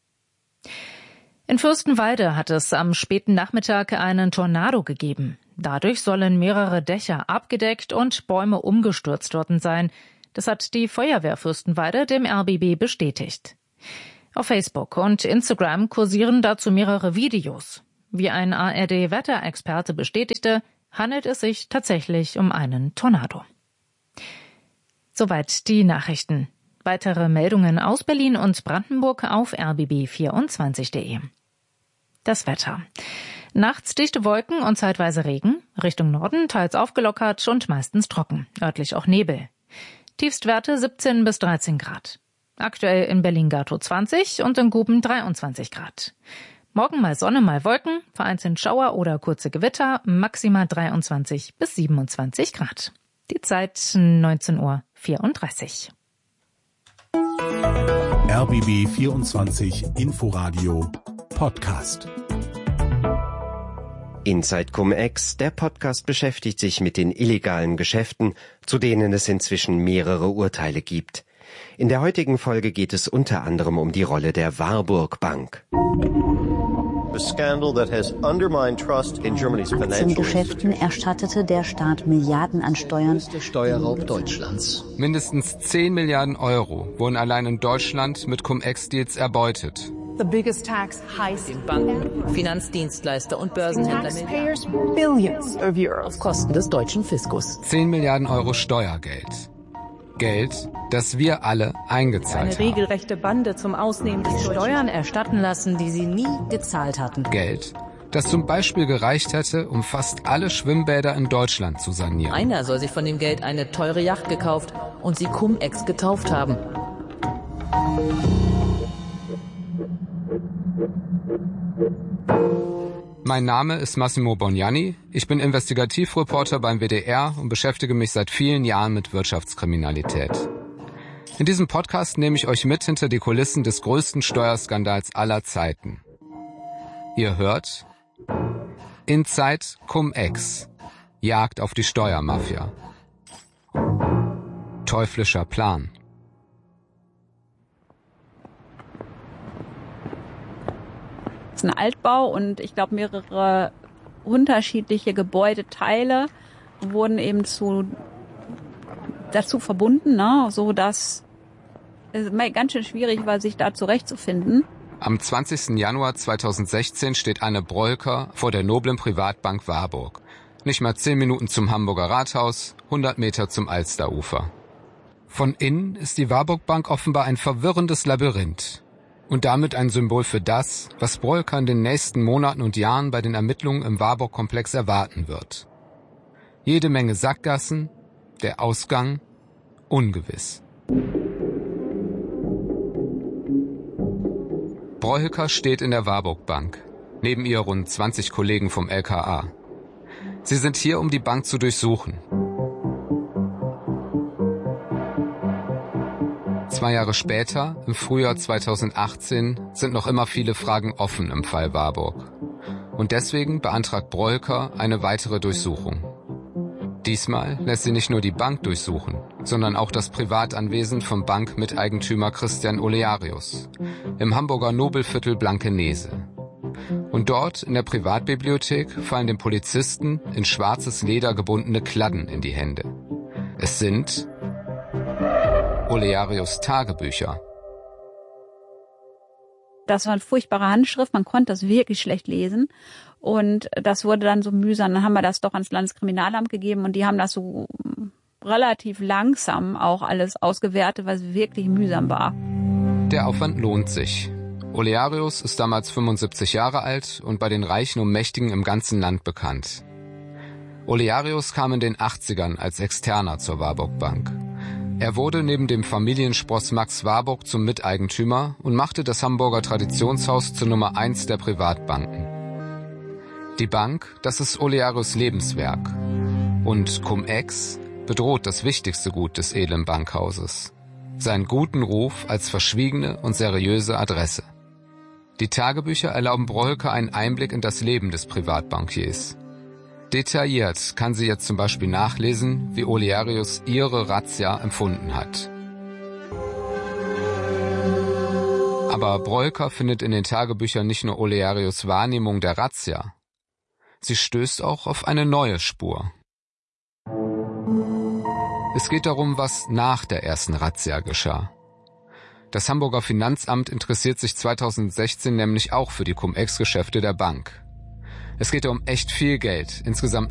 In Fürstenwalde hat es am späten Nachmittag einen Tornado gegeben. Dadurch sollen mehrere Dächer abgedeckt und Bäume umgestürzt worden sein. Das hat die Feuerwehr Fürstenwalde dem R B B bestätigt. Auf Facebook und Instagram kursieren dazu mehrere Videos. Wie ein A R D-Wetterexperte bestätigte, handelt es sich tatsächlich um einen Tornado. Soweit die Nachrichten. Weitere Meldungen aus Berlin und Brandenburg auf r b b vierundzwanzig punkt de. Das Wetter. Nachts dichte Wolken und zeitweise Regen. Richtung Norden teils aufgelockert und meistens trocken. Örtlich auch Nebel. Tiefstwerte siebzehn bis dreizehn Grad. Aktuell in Berlin-Gatow zwanzig und in Guben dreiundzwanzig Grad. Morgen mal Sonne, mal Wolken, vereinzelt Schauer oder kurze Gewitter, maximal dreiundzwanzig bis siebenundzwanzig Grad. Die Zeit neunzehn Uhr vierunddreißig. R B B vierundzwanzig Inforadio Podcast. Inside Cum-Ex, der Podcast beschäftigt sich mit den illegalen Geschäften, zu denen es inzwischen mehrere Urteile gibt. In der heutigen Folge geht es unter anderem um die Rolle der Warburg Bank. Mit den Geschäften erstattete der Staat Milliarden an Steuern. Der Steuerraub Deutschlands. Mindestens zehn Milliarden Euro wurden allein in Deutschland mit Cum-Ex-Deals erbeutet. The biggest tax heist in Banken, Finanzdienstleister und Börsenhändler Billions of Euros auf Kosten des deutschen Fiskus. zehn Milliarden Euro Steuergeld. Geld, das wir alle eingezahlt haben. Eine regelrechte Bande zum Ausnehmen des Steuern erstatten lassen, die sie nie gezahlt hatten. Geld, das zum Beispiel gereicht hätte, um fast alle Schwimmbäder in Deutschland zu sanieren. Einer soll sich von dem Geld eine teure Yacht gekauft und sie Cum-Ex getauft haben. Mein Name ist Massimo Bognani, ich bin Investigativreporter beim W D R und beschäftige mich seit vielen Jahren mit Wirtschaftskriminalität. In diesem Podcast nehme ich euch mit hinter die Kulissen des größten Steuerskandals aller Zeiten. Ihr hört Inside Cum-Ex, Jagd auf die Steuermafia. Teuflischer Plan. Es ist ein Altbau und ich glaube mehrere unterschiedliche Gebäudeteile wurden eben zu dazu verbunden, ne, so dass es ganz schön schwierig war, sich da zurechtzufinden. Am zwanzigsten Januar zweitausendsechzehn steht Anne Broeker vor der noblen Privatbank Warburg. Nicht mal zehn Minuten zum Hamburger Rathaus, hundert Meter zum Alsterufer. Von innen ist die Warburg Bank offenbar ein verwirrendes Labyrinth. Und damit ein Symbol für das, was Broeker in den nächsten Monaten und Jahren bei den Ermittlungen im Warburg-Komplex erwarten wird. Jede Menge Sackgassen, der Ausgang ungewiss. Broeker steht in der Warburg Bank, neben ihr rund zwanzig Kollegen vom L K A. Sie sind hier, um die Bank zu durchsuchen. Zwei Jahre später, im Frühjahr zweitausendachtzehn, sind noch immer viele Fragen offen im Fall Warburg. Und deswegen beantragt Broeker eine weitere Durchsuchung. Diesmal lässt sie nicht nur die Bank durchsuchen, sondern auch das Privatanwesen vom Bankmiteigentümer Christian Olearius im Hamburger Nobelviertel Blankenese. Und dort in der Privatbibliothek fallen dem Polizisten in schwarzes Leder gebundene Kladden in die Hände. Es sind Olearius Tagebücher. Das war eine furchtbare Handschrift, man konnte das wirklich schlecht lesen. Und das wurde dann so mühsam. Dann haben wir das doch ans Landeskriminalamt gegeben und die haben das so relativ langsam auch alles ausgewertet, weil es wirklich mühsam war. Der Aufwand lohnt sich. Olearius ist damals fünfundsiebzig Jahre alt und bei den Reichen und Mächtigen im ganzen Land bekannt. Olearius kam in den achtzigern als Externer zur Warburg Bank. Er wurde neben dem Familienspross Max Warburg zum Miteigentümer und machte das Hamburger Traditionshaus zur Nummer eins der Privatbanken. Die Bank, das ist Olearius' Lebenswerk. Und Cum-Ex bedroht das wichtigste Gut des edlen Bankhauses: seinen guten Ruf als verschwiegene und seriöse Adresse. Die Tagebücher erlauben Broelke einen Einblick in das Leben des Privatbankiers. Detailliert kann sie jetzt zum Beispiel nachlesen, wie Olearius ihre Razzia empfunden hat. Aber Broelke findet in den Tagebüchern nicht nur Olearius' Wahrnehmung der Razzia. Sie stößt auch auf eine neue Spur. Es geht darum, was nach der ersten Razzia geschah. Das Hamburger Finanzamt interessiert sich zweitausendsechzehn nämlich auch für die Cum-Ex-Geschäfte der Bank. Es geht um echt viel Geld, insgesamt